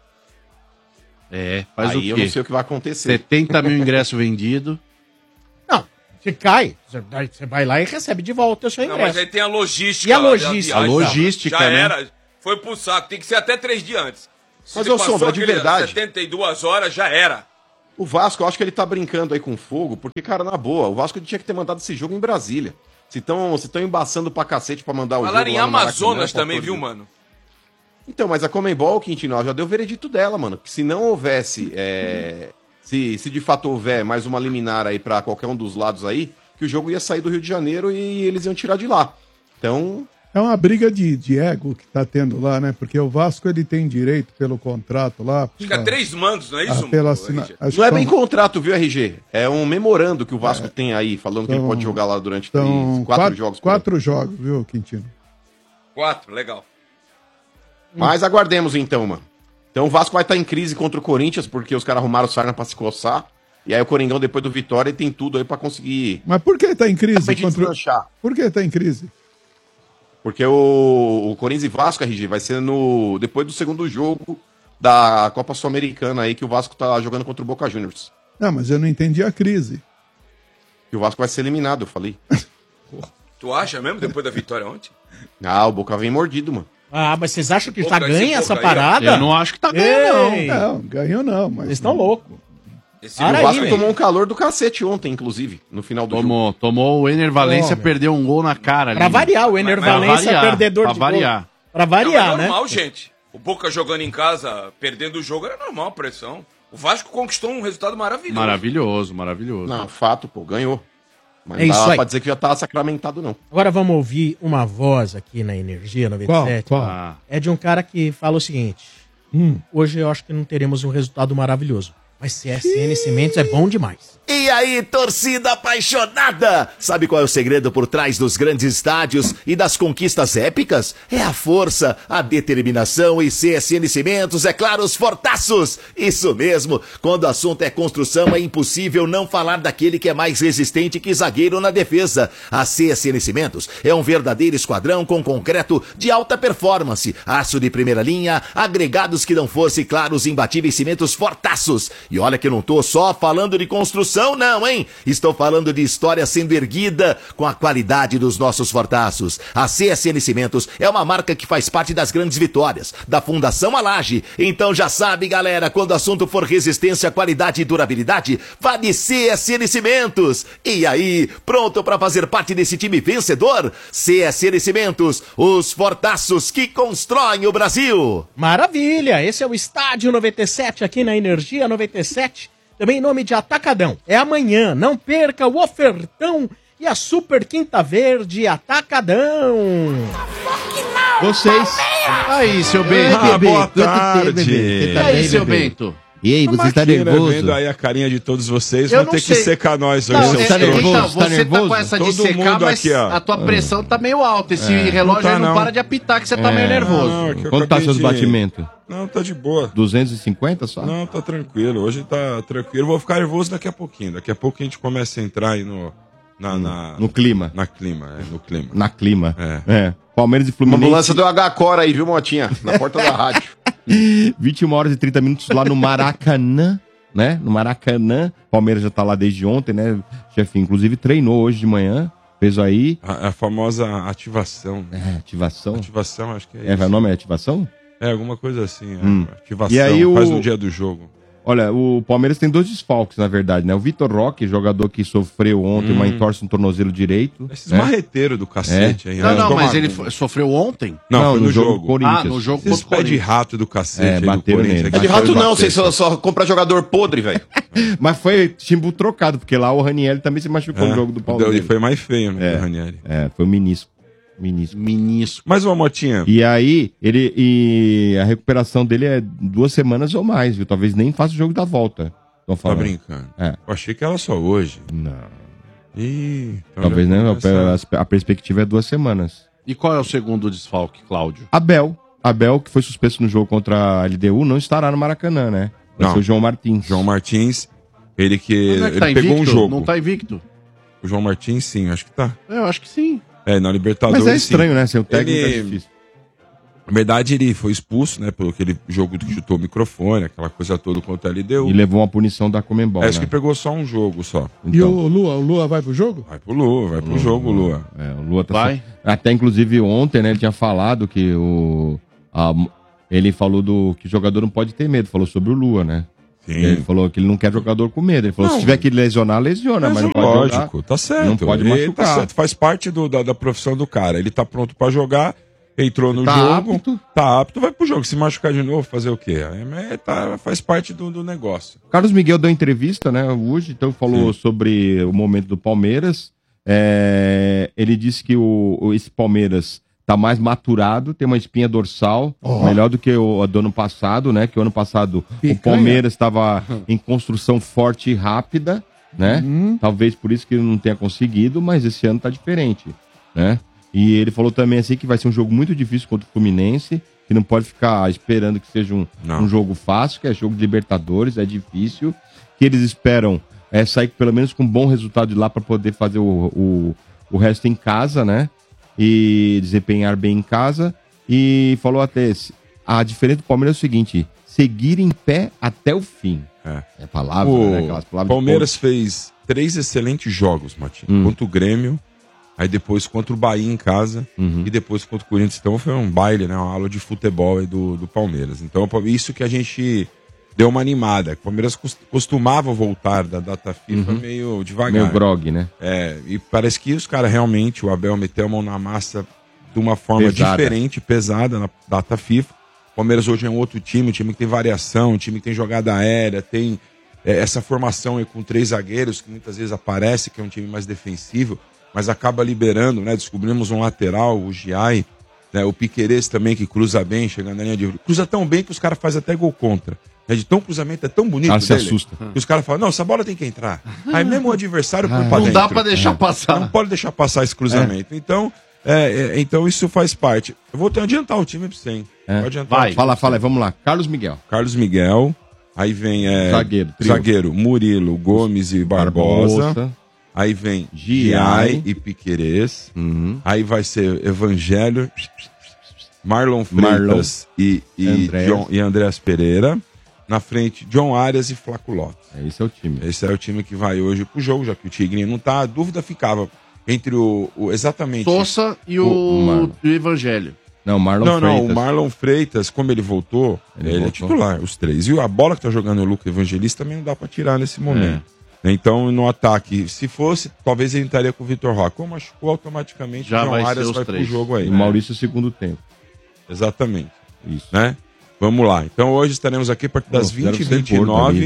Faz aí o quê? eu não sei o que vai acontecer. 70 mil ingressos vendidos. Não, se cai, você vai lá e recebe de volta o seu Não, ingresso. mas aí tem a logística. E a lá, logística? da viagem, A logística, já né? era. Foi pro saco. Tem que ser até 3 dias antes. Mas, Se ô, passou Sombra, de aquele verdade. 72 horas, já era. O Vasco, eu acho que ele tá brincando aí com fogo, porque, cara, na boa, o Vasco tinha que ter mandado esse jogo em Brasília. Se estão embaçando pra cacete pra mandar o Falaram jogo em lá no Amazonas Maracanã, também, pra viu, poder- mano? Então, mas a Conmebol, Quintino, já deu o veredito dela, mano. Que se não houvesse, se de fato houver mais uma liminar aí pra qualquer um dos lados aí, que o jogo ia sair do Rio de Janeiro e eles iam tirar de lá. Então, É uma briga de ego que tá tendo lá, né? Porque o Vasco ele tem direito pelo contrato lá. Fica 3 mandos, não é isso, pela mano? assina... RG? acho não é que bem são- contrato, viu, RG? É um memorando que o Vasco tem aí, falando que ele São- pode jogar lá durante são 4 jogos. por ano. 4 jogos, viu, Quintino? 4, legal. Mas aguardemos então, mano. Então o Vasco vai estar em crise contra o Corinthians, porque os caras arrumaram o Sarna pra se coçar. E aí o Coringão, depois do Vitória, ele tem tudo aí pra conseguir Mas por que tá em crise? realmente deslanchar. Por que tá em crise? Porque o Corinthians e Vasco, RG, vai ser depois do segundo jogo da Copa Sul-Americana aí, que o Vasco tá jogando contra o Boca Juniors. Não, mas eu não entendi a crise. E o Vasco vai ser eliminado, eu falei. Tu acha mesmo, depois da vitória ontem? Ah, o Boca vem mordido, mano. Ah, mas vocês acham que Pô, tá vai ser ganha essa pouco aí, ó. parada? Eu não acho que tá ganhando, Ei, Não, ganhou não, mas... Vocês estão loucos. Esse Para o aí, Vasco velho. tomou um calor do cacete ontem, inclusive, no final do jogo. Tomou o Ener Valência, Meu. perdeu um gol na cara ali. Pra variar, o Ener Mas pra Valência é variar, perdedor pra de variar. gol. Pra Não, variar, é né? normal, gente. O Boca jogando em casa, perdendo o jogo, era normal a pressão. O Vasco conquistou um resultado maravilhoso. Maravilhoso, maravilhoso. Não, fato, pô, ganhou. Mas É não isso dá aí. pra dizer que já tá sacramentado, não. Agora vamos ouvir uma voz aqui na Energia 97. Qual? Ah, É de um cara que fala o seguinte: hoje eu acho que não teremos um resultado maravilhoso, mas CSN Cimentos é bom demais. E aí, torcida apaixonada! Sabe qual é o segredo por trás dos grandes estádios e das conquistas épicas? É a força, a determinação e CSN Cimentos, é claro, os fortaços! Isso mesmo! Quando o assunto é construção, é impossível não falar daquele que é mais resistente que zagueiro na defesa. A CSN Cimentos é um verdadeiro esquadrão com concreto de alta performance, aço de primeira linha, agregados que dão força e, claro, os imbatíveis cimentos fortaços. E olha que eu não tô só falando de construção, não, hein? Estou falando de história sendo erguida com a qualidade dos nossos fortaços. A CSN Cimentos é uma marca que faz parte das grandes vitórias, da Fundação Alage. Então já sabe, galera, quando o assunto for resistência, qualidade e durabilidade, vá de CSN Cimentos. E aí, pronto para fazer parte desse time vencedor? CSN Cimentos, os fortaços que constroem o Brasil. Maravilha! Esse é o Estádio 97 aqui na Energia 97. Também em nome de Atacadão. É amanhã, não perca o ofertão e a Super Quinta Verde Atacadão. Vocês. Aí, seu Bento. Ah, boa Tudo bem, tarde. bebê? Você E tá aí, bem, seu bebê? Bento? E aí, você tá Maquina, nervoso? vendo aí a carinha de todos vocês, Eu vão não ter que sei. secar nós hoje, Não, seus tá trouxas. nervoso? então, Tá você nervoso? tá com essa de Todo secar, mundo mas aqui, ó. a tua pressão tá meio alta. Esse relógio Não tá, aí não não. para de apitar que você tá meio nervoso. Não, é que eu Quanto tá acabei seus de- batimentos? Não, tá de boa. 250 só? Não, tá tranquilo. Hoje tá tranquilo. Vou ficar nervoso daqui a pouquinho. Daqui a pouco a gente começa a entrar aí no clima. No clima. Na clima. É. Palmeiras e Uma Fluminense. ambulância do H-Cora aí, viu, Motinha? Na porta da rádio. 21 horas e 30 minutos lá no Maracanã, né? No Maracanã. Palmeiras já tá lá desde ontem, né? Chefinho, inclusive, treinou hoje de manhã. Fez aí. A famosa ativação. Ativação. Ativação, acho que é É, isso. o nome é ativação? É, alguma coisa assim. Ativação. E aí Faz o- no dia do jogo. Olha, o Palmeiras tem 2 desfalques, na verdade, né? O Vitor Roque, jogador que sofreu ontem uma entorse no tornozelo direito. Esses né? marreteiros do cacete aí. Não, né? não, mas Toma- ele sofreu ontem? Não, foi no jogo. do Corinthians. Ah, no jogo Esses contra o pé de Corinthians. rato do cacete aí do bateram Corinthians. nele. É de Bateram rato não, no vocês cacete. só compram jogador podre, velho. Mas foi timbu trocado, porque lá o Raniel também se machucou no jogo do Palmeiras. Ele foi mais feio, né, É. o Ranieri. Foi o ministro. Menisco. Mais uma motinha. E aí, a recuperação dele é 2 semanas ou mais, viu? Talvez nem faça o jogo da volta. Tô Tá falando. brincando? É. Eu achei que era só hoje. Não. Ih, então Talvez já não, começa- a perspectiva é 2 semanas. E qual é o segundo desfalque, Cláudio? Abel, que foi suspenso no jogo contra a LDU, não estará no Maracanã, né? Vai Não. ser o João Martins. João Martins, ele que Não é que ele tá pegou invicto? um jogo. Não tá invicto? O João Martins, sim, acho que tá. Eu acho que sim. É, na Libertadores. Mas é estranho, sim. né? Ser o técnico Ele- é difícil. Na verdade, ele foi expulso, né? Pelo aquele jogo que chutou o microfone, aquela coisa toda contra a LDU. E levou uma punição da Comembol, Acho né? que pegou só um jogo só. E o Lua vai pro jogo? Vai pro Lua, vai pro jogo, Lua. É, o Lua tá Vai. Até inclusive ontem, né, ele tinha falado que ele falou que o jogador não pode ter medo, falou sobre o Lua, né? Sim. Ele falou que ele não quer jogador com medo. Ele falou, Não. se tiver que lesionar, lesiona, mas não pode lógico, jogar. tá certo. Não pode Ele machucar. Tá certo, faz parte da profissão do cara. Ele tá pronto pra jogar, entrou no Tá jogo, apto. tá apto, vai pro jogo. Se machucar de novo, fazer o quê? Faz parte do negócio. Carlos Miguel deu entrevista, né, hoje, então falou sobre o momento do Palmeiras. Ele disse que esse Palmeiras tá mais maturado, tem uma espinha dorsal, melhor do que o do ano passado, né? Que o ano passado o Palmeiras estava em construção forte e rápida, né? Talvez por isso que ele não tenha conseguido, mas esse ano tá diferente, né? E ele falou também assim que vai ser um jogo muito difícil contra o Fluminense, que não pode ficar esperando que seja um jogo fácil, que é jogo de Libertadores, é difícil, que eles esperam sair pelo menos com um bom resultado de lá para poder fazer o resto em casa, né? E desempenhar bem em casa. E falou até, a diferença do Palmeiras é o seguinte, seguir em pé até o fim. É palavra, né? Aquelas O palavras Palmeiras fez 3 excelentes jogos, Matinho. Contra o Grêmio, aí depois contra o Bahia em casa e depois contra o Corinthians. Então foi um baile, né? Uma aula de futebol aí do Palmeiras. Então isso que a gente deu uma animada. O Palmeiras costumava voltar da data FIFA meio devagar. meio grog, né? E parece que os caras realmente, o Abel meteu a mão na massa de uma forma Pesada. diferente, pesada na data FIFA. O Palmeiras hoje é um outro time, um time que tem variação, um time que tem jogada aérea, tem essa formação aí com 3 zagueiros que muitas vezes aparece, que é um time mais defensivo, mas acaba liberando, né? Descobrimos um lateral, o Giai, né? O Piquerez também, que cruza bem, chegando na linha de... Cruza tão bem que os caras fazem até gol contra. De tão cruzamento, é tão bonito Cara, se assusta. que os caras falam, não, essa bola tem que entrar. Aí mesmo o adversário põe pra Não dentro. dá pra deixar passar. Não pode deixar passar esse cruzamento. Então, então isso faz parte. Eu vou adiantar o time pra você, hein? Vou adiantar o time. Fala aí, vamos lá. Carlos Miguel. Carlos Miguel, aí vem Trio. zagueiro Murilo, Gomes e Barbosa. Barbosa. Aí vem Giai. Giai e Piquerez. Aí vai ser Evangelho, Marlon Freitas e Andréas Pereira. Na frente, John Arias e Flaco Lopes. Esse é o time. Esse é o time que vai hoje pro jogo, já que o Tigrinho não tá. A dúvida ficava entre exatamente... Sousa e o Evangelho. Não, Marlon Não, Freitas. o Marlon Freitas, como ele voltou, ele é voltou. titular, os 3. E a bola que tá jogando o Luca Evangelista também não dá pra tirar nesse momento. Então, no ataque, se fosse, talvez ele estaria com o Vitor Roque. Como machucou, automaticamente Já John vai ser Arias os vai 3. pro jogo aí. E o Maurício segundo tempo. Exatamente. Isso. Né? Vamos lá. Então, hoje estaremos aqui a partir das 20h29.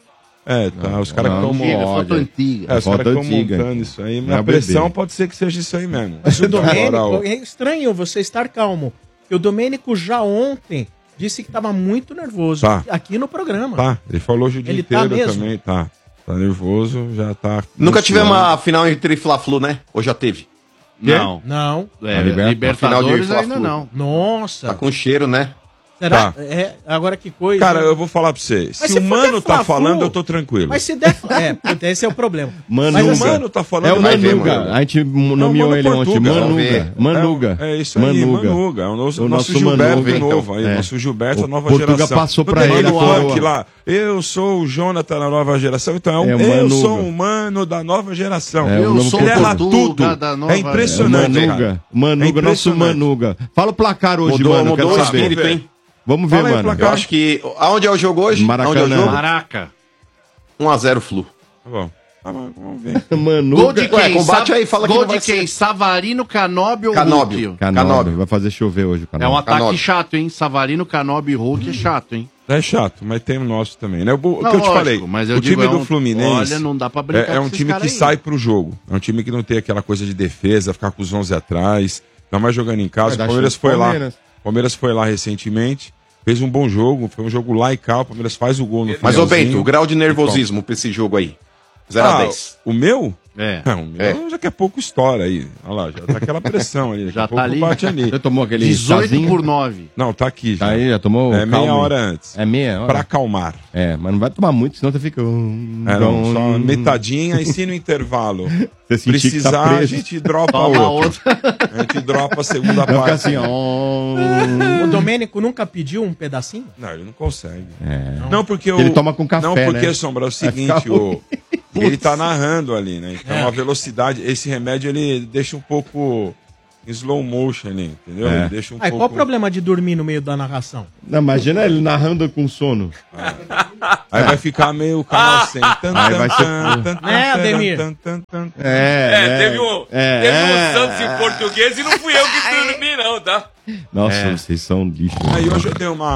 Os caras que estão foto antiga. os caras que estão antiga. montando isso aí. Não é A pressão bebê. pode ser que seja isso aí mesmo. Mas o Domênico, Agora, é estranho você estar calmo. Porque o Domênico já ontem disse que estava muito nervoso Tá. aqui no programa. Tá, ele falou hoje o dia Ele tá inteiro mesmo? também, tá. Tá nervoso, já tá... Nunca tivemos ansioso. uma final entre Fla-Flu, né? Ou já teve? Não. Não. Libertadores Final de ainda não. Nossa. Tá com cheiro, né? Será? Tá. Agora que coisa. Cara, eu vou falar pra você. Se se o for Mano der tá Fla-Flu, falando, eu tô tranquilo. Mas se der. Esse é o problema. Manuga. Mas Se o Mano tá falando... É o vai ver, Manuga. mano. A gente nomeou Mano ele ontem. Portuga, vamos ver. Manuga. É isso aí, Manuga. É o nosso Gilberto Manuga, novo aí. então. O nosso Gilberto, a O nova Portuga geração. passou Não pra tem ele a Mano coroa. Rock lá. Eu sou o Jonathan da nova geração. Então, É o eu Manuga. sou o Mano da nova geração. É, o Eu novo sou Ele o erra Portuga tudo. da nova... É impressionante, cara. Manuga. Manuga, É nosso impressionante. Manuga. Fala o placar hoje, mano. Mudou Quero o saber. espírito, hein? Vamos ver, Fala aí o mano. placar. Eu acho que... Aonde é o jogo hoje? Maracanã. Aonde é o jogo? Maraca. 1x0 Flu. Tá bom. Tá bom, vamos ver. Manuga. Gol de quem? combate aí, fala que Gol não vai de quem? Savarino, Canóbio ou Canóbio. Hulk? Canóbio. Vai fazer chover hoje, o É Canóbio. um ataque Canóbio. chato, hein? Savarino, Canóbio e Hulk é chato, hein? É chato, mas tem o nosso também, né? O que Não, eu te lógico, falei, mas eu o time digo, do Fluminense olha, não dá pra brincar é com um esses time caras que aí. sai pro jogo. É um time que não tem aquela coisa de defesa, ficar com os 11 atrás. Ainda mais jogando em casa. Vai O dar Palmeiras chance foi pro lá. Palmeiras. Palmeiras foi lá recentemente, fez um bom jogo, foi um jogo lá e cá, o Palmeiras faz o gol no Mas, ô finalzinho. Bento, o grau de nervosismo pra esse jogo aí. 0 a 10. O meu? É. Não, o meu já que é pouco estoura aí. Olha lá, já tá aquela pressão ali. Daqui Já a pouco tá ali. bate ali. Você tomou aquele 18 chazinho? por 9. Não, tá aqui já. Tá aí, já tomou? É meia calma. hora antes. É meia hora? Pra acalmar. É, mas não vai tomar muito, senão você fica... Não, só metadinha e se no intervalo Você sentir que tá precisar, preso. a gente dropa Toma outro. A gente dropa a segunda Vai ficar parte. assim, ó. O Domênico nunca pediu um pedacinho? Não, ele não consegue. É. Não, porque Ele toma com café, Não, porque, né? Sombra, é o Vai seguinte, ficar ele tá narrando ali, né? Então a velocidade, esse remédio, ele deixa um pouco em slow motion ali, entendeu? É. Ele deixa um Aí, pouco... qual o problema de dormir no meio da narração? Não, imagina ele narrando com sono. Aí vai ficar meio canal 100. Aí vai ser- Né, Ademir? Teve um Santos em português e não fui eu que dormi, não, tá? Nossa, vocês são lixo. Aí hoje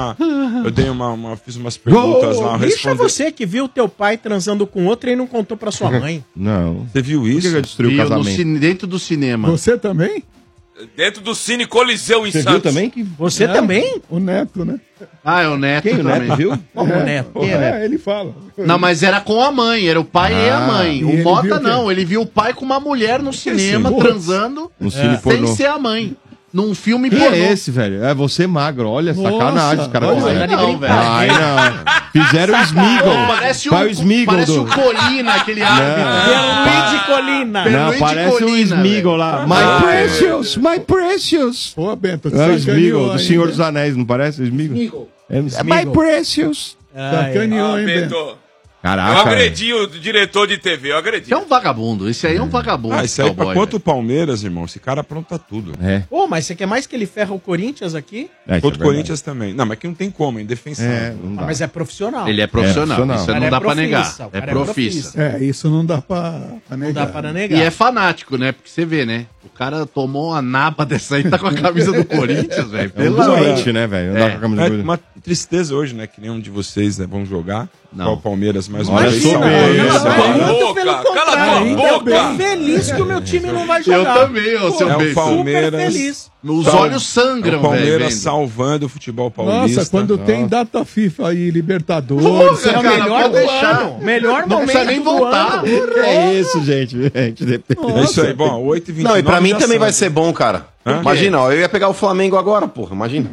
fiz umas perguntas lá, eu Bicho é respondi. você que viu teu pai transando com outra e não contou pra sua mãe. Não. Você viu Por que isso? que eu destruí o Viu no casamento? dentro do cinema. Você também? Dentro do Cine Coliseu em Você Santos. viu também que... Você também? O Neto, né? Ah, é o Neto Quem o também. Neto viu? Como o Neto? Quem é Neto? Ele fala. Não, mas era com a mãe, era o pai e a Ah, mãe. e O ele viu Mota o quê? não, ele viu o pai com uma mulher no cinema, isso? transando, No cine sem pornô. ser a mãe. Num filme Quem pornô. é esse, velho? É você magro. Olha, Nossa, sacanagem os caras olha, fizeram. tá de Não, brincadeira. Ai, não. Fizeram o Smigol. Parece Vai o Smigol parece do... o Colina, aquele árbitro. Luigi Colina. Pelo- Não, Luigi parece o Colina, Smigol lá. My precious, my precious. Pô, Bento, É o Smigol, do ainda. Senhor dos Anéis, não parece o Smigol? É my precious. Sacaneou, Ah, hein, Bento? Bento. Eu Caraca. agredi o diretor de TV, eu agredi. É um vagabundo, esse aí é um vagabundo. Ah, isso aí pra cowboy, quanto o Palmeiras, irmão, esse cara apronta tudo. É. Pô, mas você quer mais que ele ferra o Corinthians aqui? É, isso Contra o é Corinthians também. Não, mas que não tem como, é indefensável. É, não dá. Ah, mas é profissional. Ele é profissional, É profissional. isso O cara não é dá pra profissa, negar. o É cara é profissa. profissa. Isso não dá pra Não negar. dá para E negar. é fanático, né? Porque você vê, né? O cara tomou uma naba dessa aí, tá com a camisa do Corinthians, velho. É um Pelo amor. doente, né, velho? Não dá com a camisa É do- uma tristeza hoje, né? Que nenhum de vocês vão jogar. Não. Só o Palmeiras mais uma Olha vez. só, salvando. velho. Cala Não, tua muito boca, pelo cala tua contrário. Eu tô boca. feliz que o meu time não vai Eu jogar. também, ô seu É o besta. Palmeiras. Super feliz. Os Sal- olhos sangram, o Palmeiras velho. salvando o futebol paulista. Nossa, quando tem data FIFA aí, Libertadores. Porra, É o cara, melhor pode do deixar. ano. Melhor Não momento precisa nem do voltar. ano. Que é isso, gente? É isso aí, bom, 8h29. Não, e pra mim já também sabe. vai ser bom, cara. Imagina, ó, eu ia pegar o Flamengo agora, porra, imagina.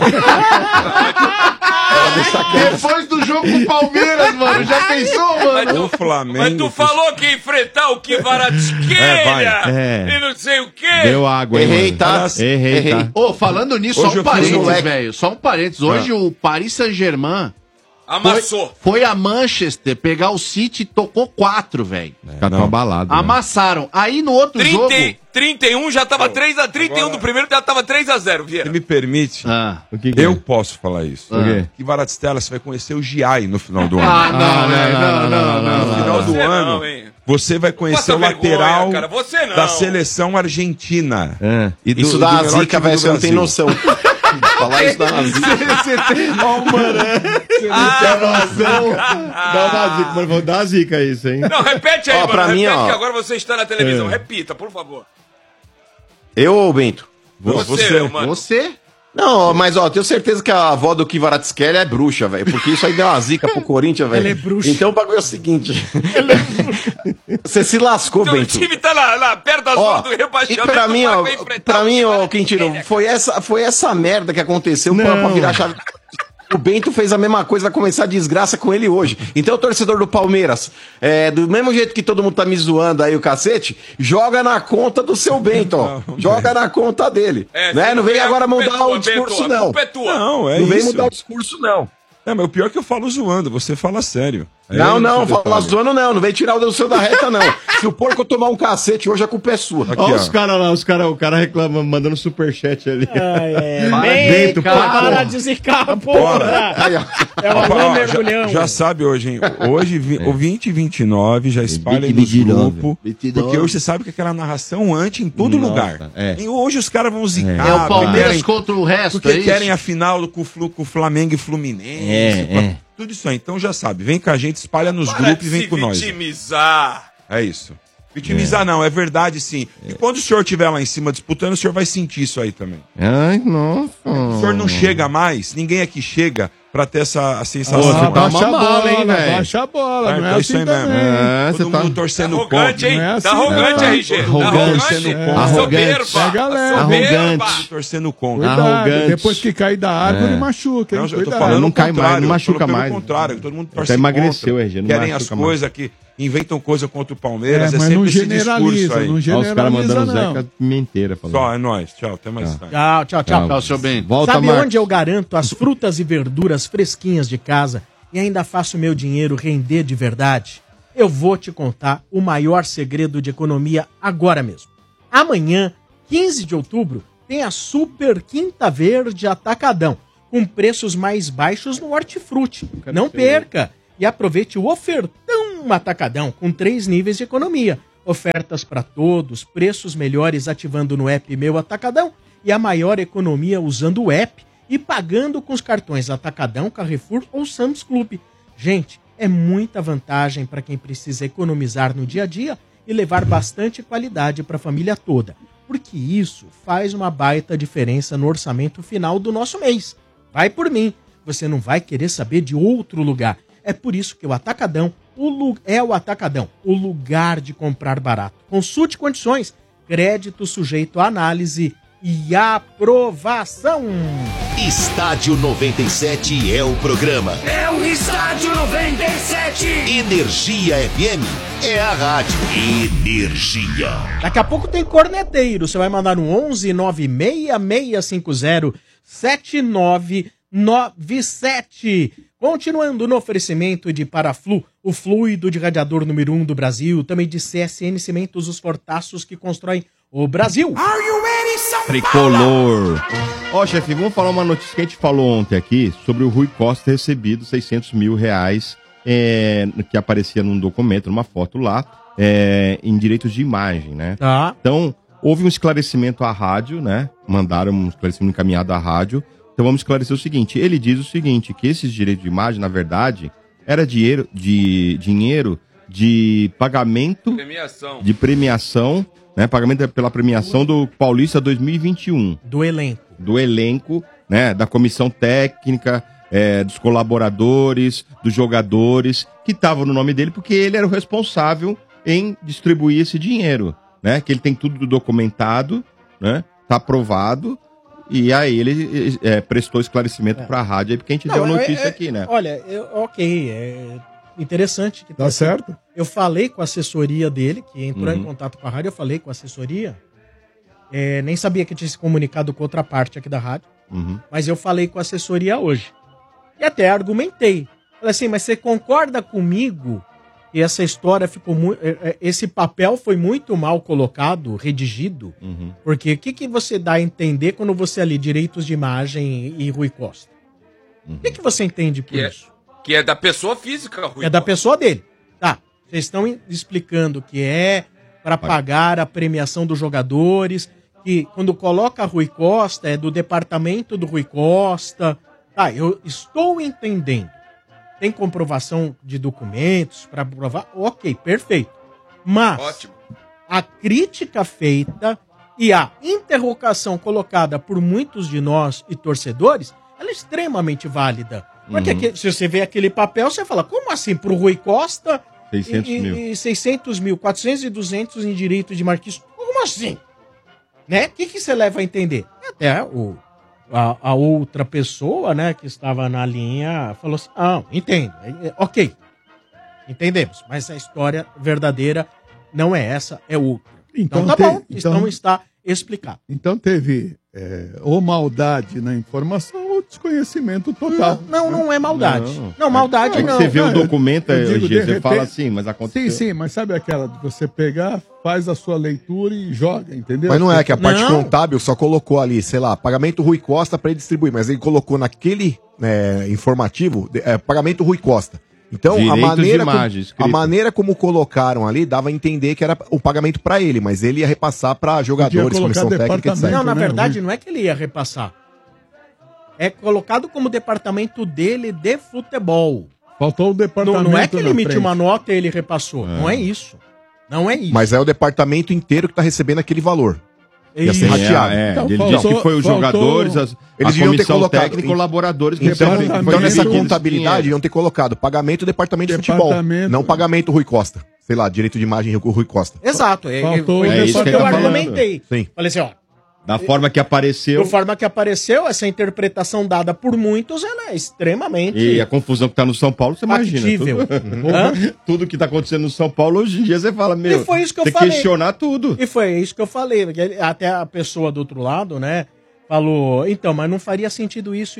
Depois do jogo com o Palmeiras, mano, já pensou, mano? O Flamengo. Mas tu falou que ia enfrentar o Kvaratskhelia É. e não sei o quê. Deu água, hein, Errei, mano? tá? Errei, tá? Ô, falando nisso, Hoje só eu um fiz um parênteses, moleque. velho. Só um parênteses. Hoje o Paris Saint-Germain Amassou. foi a Manchester pegar o City e tocou 4, velho. Ficar tão abalado. né? Amassaram. Aí no outro jogo... 31 já tava 3x, 31 do primeiro já tava 3x0, Se Vieira. me permite, Ah. O que que eu é? posso falar isso. O quê? Que Baratistela, você vai conhecer o Giai no final do ano. Ah, não, velho. Não. No final do Você ano, não, hein? você vai conhecer Passa o lateral vergonha, cara, você não. da seleção argentina. É. E do- Isso do dá melhor zica, time velho, do você não tem Brasil. noção. Falar isso dá uma zica. Dá uma zica, mas vou dar uma zica isso, hein? Não, repete aí, Ó, mano. pra mim, Repete ó. que agora você está na televisão. Repita, por favor. Eu ou o Bento? Você, mano. Você? Não, mas ó, tenho certeza que a avó do Kvaratskhelia é bruxa, velho. Porque isso aí deu uma zica pro Corinthians, velho. Ela é bruxa. Então o bagulho é o seguinte. Você se lascou, Então, o Bento. time tá lá perto da Ó, zona do e rebaixamento. pra mim, ó, vai enfrentar pra o mim, ó, Kvaratskhelia. Quintino, foi essa merda que aconteceu pra virar a chave. O Bento fez a mesma coisa, vai começar a desgraça com ele hoje. Então, o torcedor do Palmeiras, do mesmo jeito que todo mundo tá me zoando aí o cacete, joga na conta do seu Bento, ó. Joga na conta dele. Né? Não vem agora mudar o discurso, não. A culpa é tua. Não, é Não vem isso. mudar o discurso, não. É, mas o pior é que eu falo zoando, você fala sério. É Não, esse não, o detalhe. fala zoando não. Não vem tirar o seu da reta, não. Se o porco tomar um cacete hoje, a culpa é sua. Aqui, Olha ó. os caras lá, o cara reclama, mandando superchat ali. Vem, cara. para de zicar, porra. Aí, ó. É o Opa, Alain ó, Mergulhão. já sabe hoje, hein? Hoje, o 2029 já espalha aí nos 2029. grupos. 29. Porque hoje você sabe que aquela narração antes em todo Nossa, lugar. é. E hoje os caras vão zicar. É o Palmeiras querem- contra o resto, Porque é isso? querem a final com o Flamengo e Fluminense. Tudo isso aí. Então já sabe, vem com a gente, espalha nos Para grupos de e vem se com nós. vitimizar. É isso. Vitimizar não, é verdade sim. E quando o senhor estiver lá em cima disputando, o senhor vai sentir isso aí também. Ai, nossa. O senhor não chega mais, ninguém aqui chega pra ter essa sensação. Baixa a bola, hein, velho? Baixa a bola, não é assim também. Todo mundo torcendo contra. Arrogante, hein? Tá arrogante, RG. Arrogante. Pega leve. Arrogante. Torcendo contra. Arrogante. Depois que cair da árvore, machuca, hein? Não, eu tô falando não cai mais, não machuca pelo mais. contrário, todo mundo torce Até emagreceu, contra. RG, não Querem machuca as coisas que inventam coisa contra o Palmeiras, mas sempre não esse generaliza, discurso aí. não Olha os caras mandando não. Zeca Pimenteira falando. Só, é nóis. Tchau, até mais tarde. Tchau. Tchau, seu bem. Volta, Sabe Marcos. onde eu garanto as frutas e verduras fresquinhas de casa e ainda faço meu dinheiro render de verdade? Eu vou te contar o maior segredo de economia agora mesmo. Amanhã, 15 de outubro, tem a Super Quinta Verde Atacadão, com preços mais baixos no hortifruti. Não perca! E aproveite o ofertão Atacadão, com 3 níveis de economia. Ofertas para todos, preços melhores ativando no app Meu Atacadão e a maior economia usando o app e pagando com os cartões Atacadão, Carrefour ou Sam's Club. Gente, é muita vantagem para quem precisa economizar no dia a dia e levar bastante qualidade para a família toda, porque isso faz uma baita diferença no orçamento final do nosso mês. Vai por mim, você não vai querer saber de outro lugar. É por isso que o Atacadão é o Atacadão, o lugar de comprar barato. Consulte condições, crédito sujeito à análise e aprovação. Estádio 97 é o programa. É o Estádio 97. Energia FM é a rádio. Energia. Daqui a pouco tem corneteiro. Você vai mandar no 11 96650 7997. Continuando no oferecimento de Paraflu, o fluido de radiador número 1 do Brasil, também de CSN Cimentos, os fortaços que constroem o Brasil. Tricolor. Ó, chefe, vamos falar uma notícia que a gente falou ontem aqui sobre o Rui Costa ter recebido R$600 mil que aparecia num documento, numa foto lá, em direitos de imagem, né? Tá. Então, houve um esclarecimento à rádio, né? Mandaram um esclarecimento encaminhado à rádio. Então vamos esclarecer o seguinte, ele diz o seguinte, que esses direitos de imagem, na verdade, era dinheiro de pagamento de premiação, né? Pagamento pela premiação do Paulista 2021. Do elenco. Do elenco, né? Da comissão técnica, dos colaboradores, dos jogadores, que estavam no nome dele, porque ele era o responsável em distribuir esse dinheiro, né? Que ele tem tudo documentado, né? Tá aprovado. E aí ele prestou esclarecimento para a rádio, aí porque a gente deu notícia aqui, né? Olha, é interessante. Que tá certo. Eu falei com a assessoria dele, que entrou em contato com a rádio, eu falei com a assessoria. Nem sabia que tinha se comunicado com outra parte aqui da rádio, mas eu falei com a assessoria hoje. E até argumentei. Falei assim, mas você concorda comigo que essa história ficou muito... Esse papel foi muito mal colocado, redigido, porque o que você dá a entender quando você ali, direitos de imagem e Rui Costa? O que você entende por isso? Que é da pessoa física, Rui. É da pessoa dele. Tá, vocês estão explicando que é para pagar a premiação dos jogadores, que quando coloca Rui Costa é do departamento do Rui Costa. Tá, eu estou entendendo. Tem comprovação de documentos para provar? Ok, perfeito. Mas ótimo. A crítica feita e a interrogação colocada por muitos de nós e torcedores, ela é extremamente válida. Porque se você vê aquele papel, você fala, como assim? Pro Rui Costa 600 mil, 400 e 200 em direito de Marquinhos. Como assim? Né? O que você leva a entender? Até a outra pessoa, né, que estava na linha, falou assim, entendo, ok, entendemos, mas a história verdadeira não é essa, é outra. Então tá bom, então está explicado. Então teve ou maldade na informação ou desconhecimento total. Não é maldade. Não, maldade não. Você vê o documento, você fala assim, mas aconteceu. Sim, mas sabe aquela de você pegar, faz a sua leitura e joga, entendeu? Mas não é que a parte contábil só colocou ali, sei lá, pagamento Rui Costa para ele distribuir, mas ele colocou naquele informativo, pagamento Rui Costa. Então, a maneira como colocaram ali dava a entender que era o pagamento para ele, mas ele ia repassar para jogadores, comissão técnica, etc. Não, na verdade, não é que ele ia repassar. É colocado como departamento dele de futebol. Faltou o departamento. Não é que ele emitiu uma nota e ele repassou. Não é isso. Não é isso. Mas é o departamento inteiro que tá recebendo aquele valor. Ia ser rateado. Então, ele disse que foi os jogadores, eles a deviam ter comissão colocado técnica e colaboradores que então, receberam- então foi nessa dividido esse contabilidade dinheiro. iam ter colocado pagamento do departamento de futebol, não pagamento Rui Costa. Sei lá, direito de imagem Rui Costa. Exato. Faltou- Foi é isso isso que que eu ele tá argumentei. Sim. Falei assim, ó. Da forma que apareceu. Da forma que apareceu, essa interpretação dada por muitos, ela é extremamente... E a confusão que tá no São Paulo, você imagina. Factível. Tudo, tudo que tá acontecendo no São Paulo, hoje em dia você fala, meu, E foi isso que eu você falei. questionar tudo. E foi isso que eu falei. Porque até a pessoa do outro lado, né, falou, então, mas não faria sentido isso.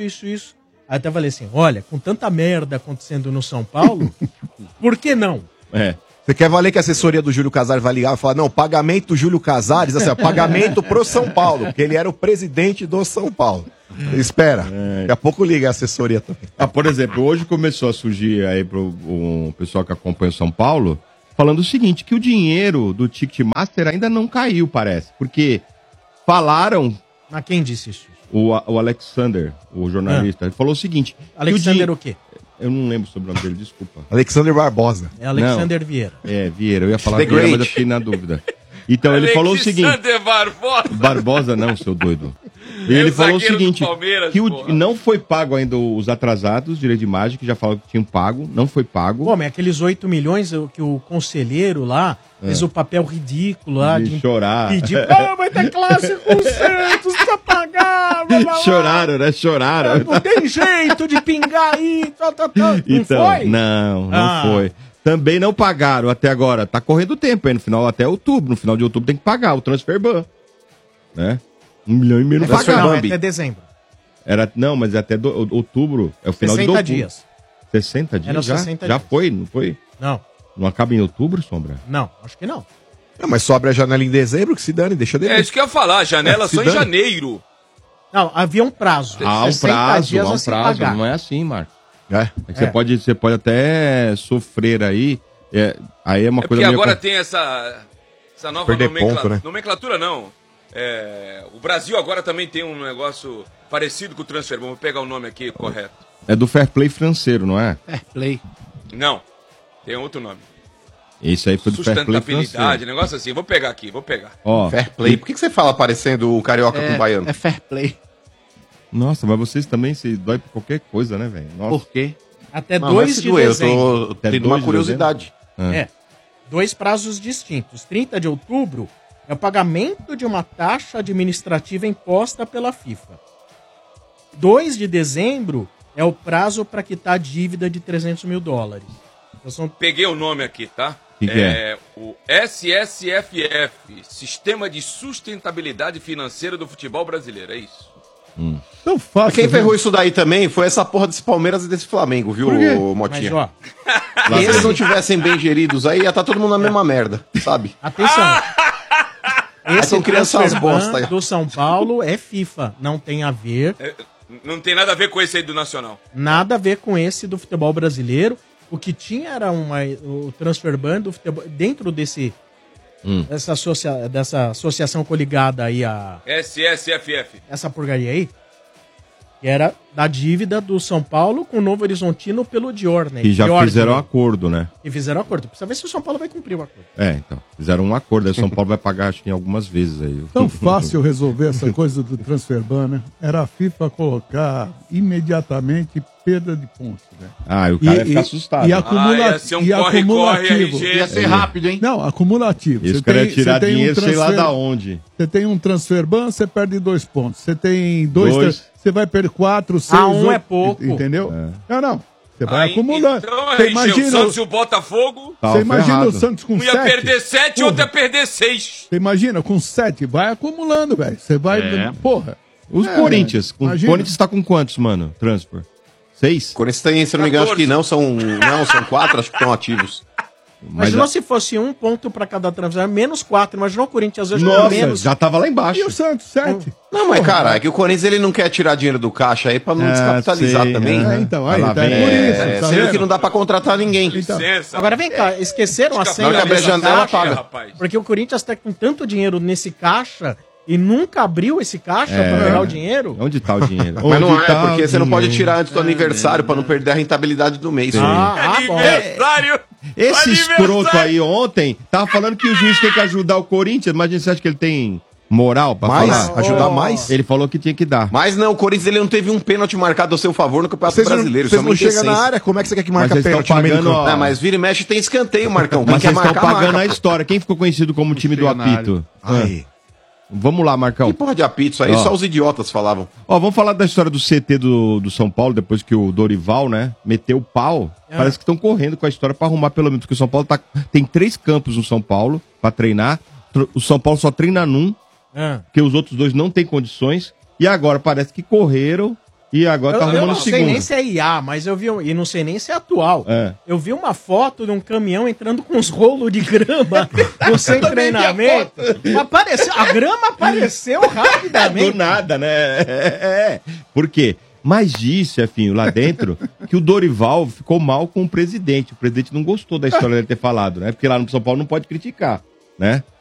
Aí até falei assim, olha, com tanta merda acontecendo no São Paulo, por que não? É. Você quer valer que a assessoria do Júlio Casares vai ligar e falar, não, pagamento do Júlio Casares, assim, ó, pagamento pro São Paulo, porque ele era o presidente do São Paulo. Espera, daqui a pouco liga a assessoria também. Ah, por exemplo, hoje começou a surgir aí pro o pessoal que acompanha o São Paulo, falando o seguinte, que o dinheiro do Ticketmaster ainda não caiu, parece. Porque falaram... Mas quem disse isso? O Alexander, o jornalista, ele falou o seguinte... que Alexander o quê? Eu não lembro sobre o nome dele, desculpa. Alexander Barbosa. É Alexander Vieira. É, Vieira. Eu ia falar The Vieira, Great. mas eu fiquei na dúvida. Então ele falou o seguinte... Alexander Barbosa. Barbosa não, seu doido. E É ele o falou o zagueiro do seguinte, Palmeiras, que porra. não foi pago ainda os atrasados, direito de imagem, que já falaram que tinham pago, não foi pago. Pô, mas aqueles 8 milhões que o conselheiro lá fez o papel ridículo lá De chorar. pedir, vai ter classe com o Santos, precisa pagar, blá, blá, blá. Choraram, né? Choraram. Não tem jeito de pingar aí, tal. Não Então, foi? não Ah. foi. Também não pagaram até agora. Tá correndo tempo aí, no final até outubro. No final de outubro tem que pagar o transfer ban. Né? 1,5 milhão não Não, pagaram. é até dezembro. Não, mas é até outubro. É o final de 60 outubro. dias. 60 dias Eram já? 60 já dias. foi, não foi? Não, Não acaba em outubro, Sombra? não, acho que não. Não, mas sobra a janela em dezembro, que se dane, deixa dele. É isso que eu ia falar, a janela Se só em dane. janeiro. Não, havia um prazo. Há um 60 prazo, dias há um a se prazo. pagar. Não é assim, Marco. É. É que você pode até sofrer aí. Aí é uma É coisa porque meio... agora tem essa nova Perder ponto, né? nomenclatura, não. O Brasil agora também tem um negócio parecido com o transfer. Vamos pegar o nome aqui correto. É do fair play financeiro, não é? Fair play. Não, tem outro nome. Isso aí foi do fair play Sustentabilidade, financeiro. negócio assim. Vou pegar aqui, vou pegar. Ó, Fair play. Por que você fala parecendo o carioca com o baiano? É fair play. nossa, mas vocês também se dói por qualquer coisa, né, velho? Nossa. Por quê? Até Não, 2 mas se de doer, dezembro. eu tô Até tendo 2 uma de curiosidade. É. 2 prazos distintos. 30 de outubro é o pagamento de uma taxa administrativa imposta pela FIFA. 2 de dezembro é o prazo para quitar a dívida de $300 mil. Então são... Peguei o nome aqui, tá? Que é? O SSFF, Sistema de Sustentabilidade Financeira do Futebol Brasileiro, é isso. Tão fácil. Quem né? ferrou isso daí também foi essa porra desse Palmeiras e desse Flamengo, viu, Por quê? Mas, Motinha? ó, Se eles não tivessem bem geridos aí, ia estar todo mundo na mesma merda, sabe? atenção. Esse são crianças transfer ban bosta aí. do São Paulo é FIFA. Não tem a ver, Não tem nada a ver com esse aí do Nacional. nada a ver com esse do futebol brasileiro. O que tinha era o transfer ban do futebol dentro desse dessa associação coligada aí a SSFF. essa porcaria aí, que era da dívida do São Paulo com o Novo Horizontino pelo Diorne. Que já Diorne, fizeram um acordo, né? E fizeram acordo. Precisa ver se o São Paulo vai cumprir o acordo. Então. Fizeram um acordo. Aí o São Paulo vai pagar, acho que em algumas vezes aí. Tão fácil resolver essa coisa do transfer ban, né? Era a FIFA colocar imediatamente perda de pontos, né? Ah, e o cara ia ficar assustado. E ia ser um corre-corre, RG. Ia ser rápido, hein? Não, acumulativo. Esse Você cara ia tem- tirar você tem um dinheiro, sei lá transfer- da onde. Você tem um transfer ban, você perde 2 pontos. Você tem Dois. você vai perder 4, 6. Um é pouco. Entendeu? Não. Você vai Aí, acumulando. Então, Você RG, o imagina, Santos e o Botafogo, Tava você imagina ferrado. o Santos com um ia 7. perder 7 e outro ia perder 6. Você imagina, com 7, vai acumulando, velho. Você vai. Porra. Os Corinthians. O imagina. Corinthians tá com quantos, mano? Transfer? 6? Corinthians tem, se eu não me engano, acho que 14. são 4, acho que estão ativos. Imaginou se fosse 1 ponto pra cada transfer, menos 4. Imaginou o Corinthians hoje com Nossa, menos. já tava lá embaixo. E o Santos, 7. Não, mas cara, é que o Corinthians ele não quer tirar dinheiro do caixa aí pra não descapitalizar sei, também. é. Então, Vai aí, lá, tá vem. por isso. É, tá você viu vendo? que não dá pra contratar ninguém. Então, Licença. Agora vem cá, esqueceram a Fica senha na hora que abrir a dessa janela, caixa, paga. rapaz. porque o Corinthians tá com tanto dinheiro nesse caixa e nunca abriu esse caixa pra pegar o dinheiro? Onde tá o dinheiro? Mas não Onde é, tá porque o você não pode dinheiro? tirar antes do aniversário pra não perder a rentabilidade do mês. Bom. Aniversário! Esse Aniversário! escroto aí ontem tava falando que o juiz tem que ajudar o Corinthians. Imagina, você acha que ele tem moral pra Mais? falar? Ajudar mais? Ele falou que tinha que dar. Mas não, o Corinthians ele não teve um pênalti marcado ao seu favor no Campeonato Vocês Brasileiro. vocês isso é não uma chegam na indecência. área, como é que você quer que Mas marca eles pênalti estão no meio do pagando, campo? ó. Não, mas vira e mexe tem escanteio, Marcão. Quem Mas quer vocês estão marcar, pagando marca. a história. Quem ficou conhecido como time do chega na apito? Ai. Vamos lá, Marcão. Que porra de apito isso aí? Ó. Só os idiotas falavam. Ó, vamos falar da história do CT do São Paulo, depois que o Dorival, né, meteu o pau. Parece que estão correndo com a história pra arrumar pelo menos, porque o São Paulo tem 3 campos no São Paulo pra treinar. O São Paulo só treina num, porque os outros 2 não têm condições. E agora parece que correram e agora tá Eu arrumando não o sei segundo. nem se é IA, mas eu vi, e não sei nem se é atual. É. Eu vi uma foto de um caminhão entrando com uns rolos de grama no sem treinamento. Apareceu, a grama apareceu rapidamente. Do nada, né? Por quê? Mas disse, chefinho, lá dentro, que o Dorival ficou mal com o presidente. O presidente não gostou da história dele ter falado, né? Porque lá no São Paulo não pode criticar, né?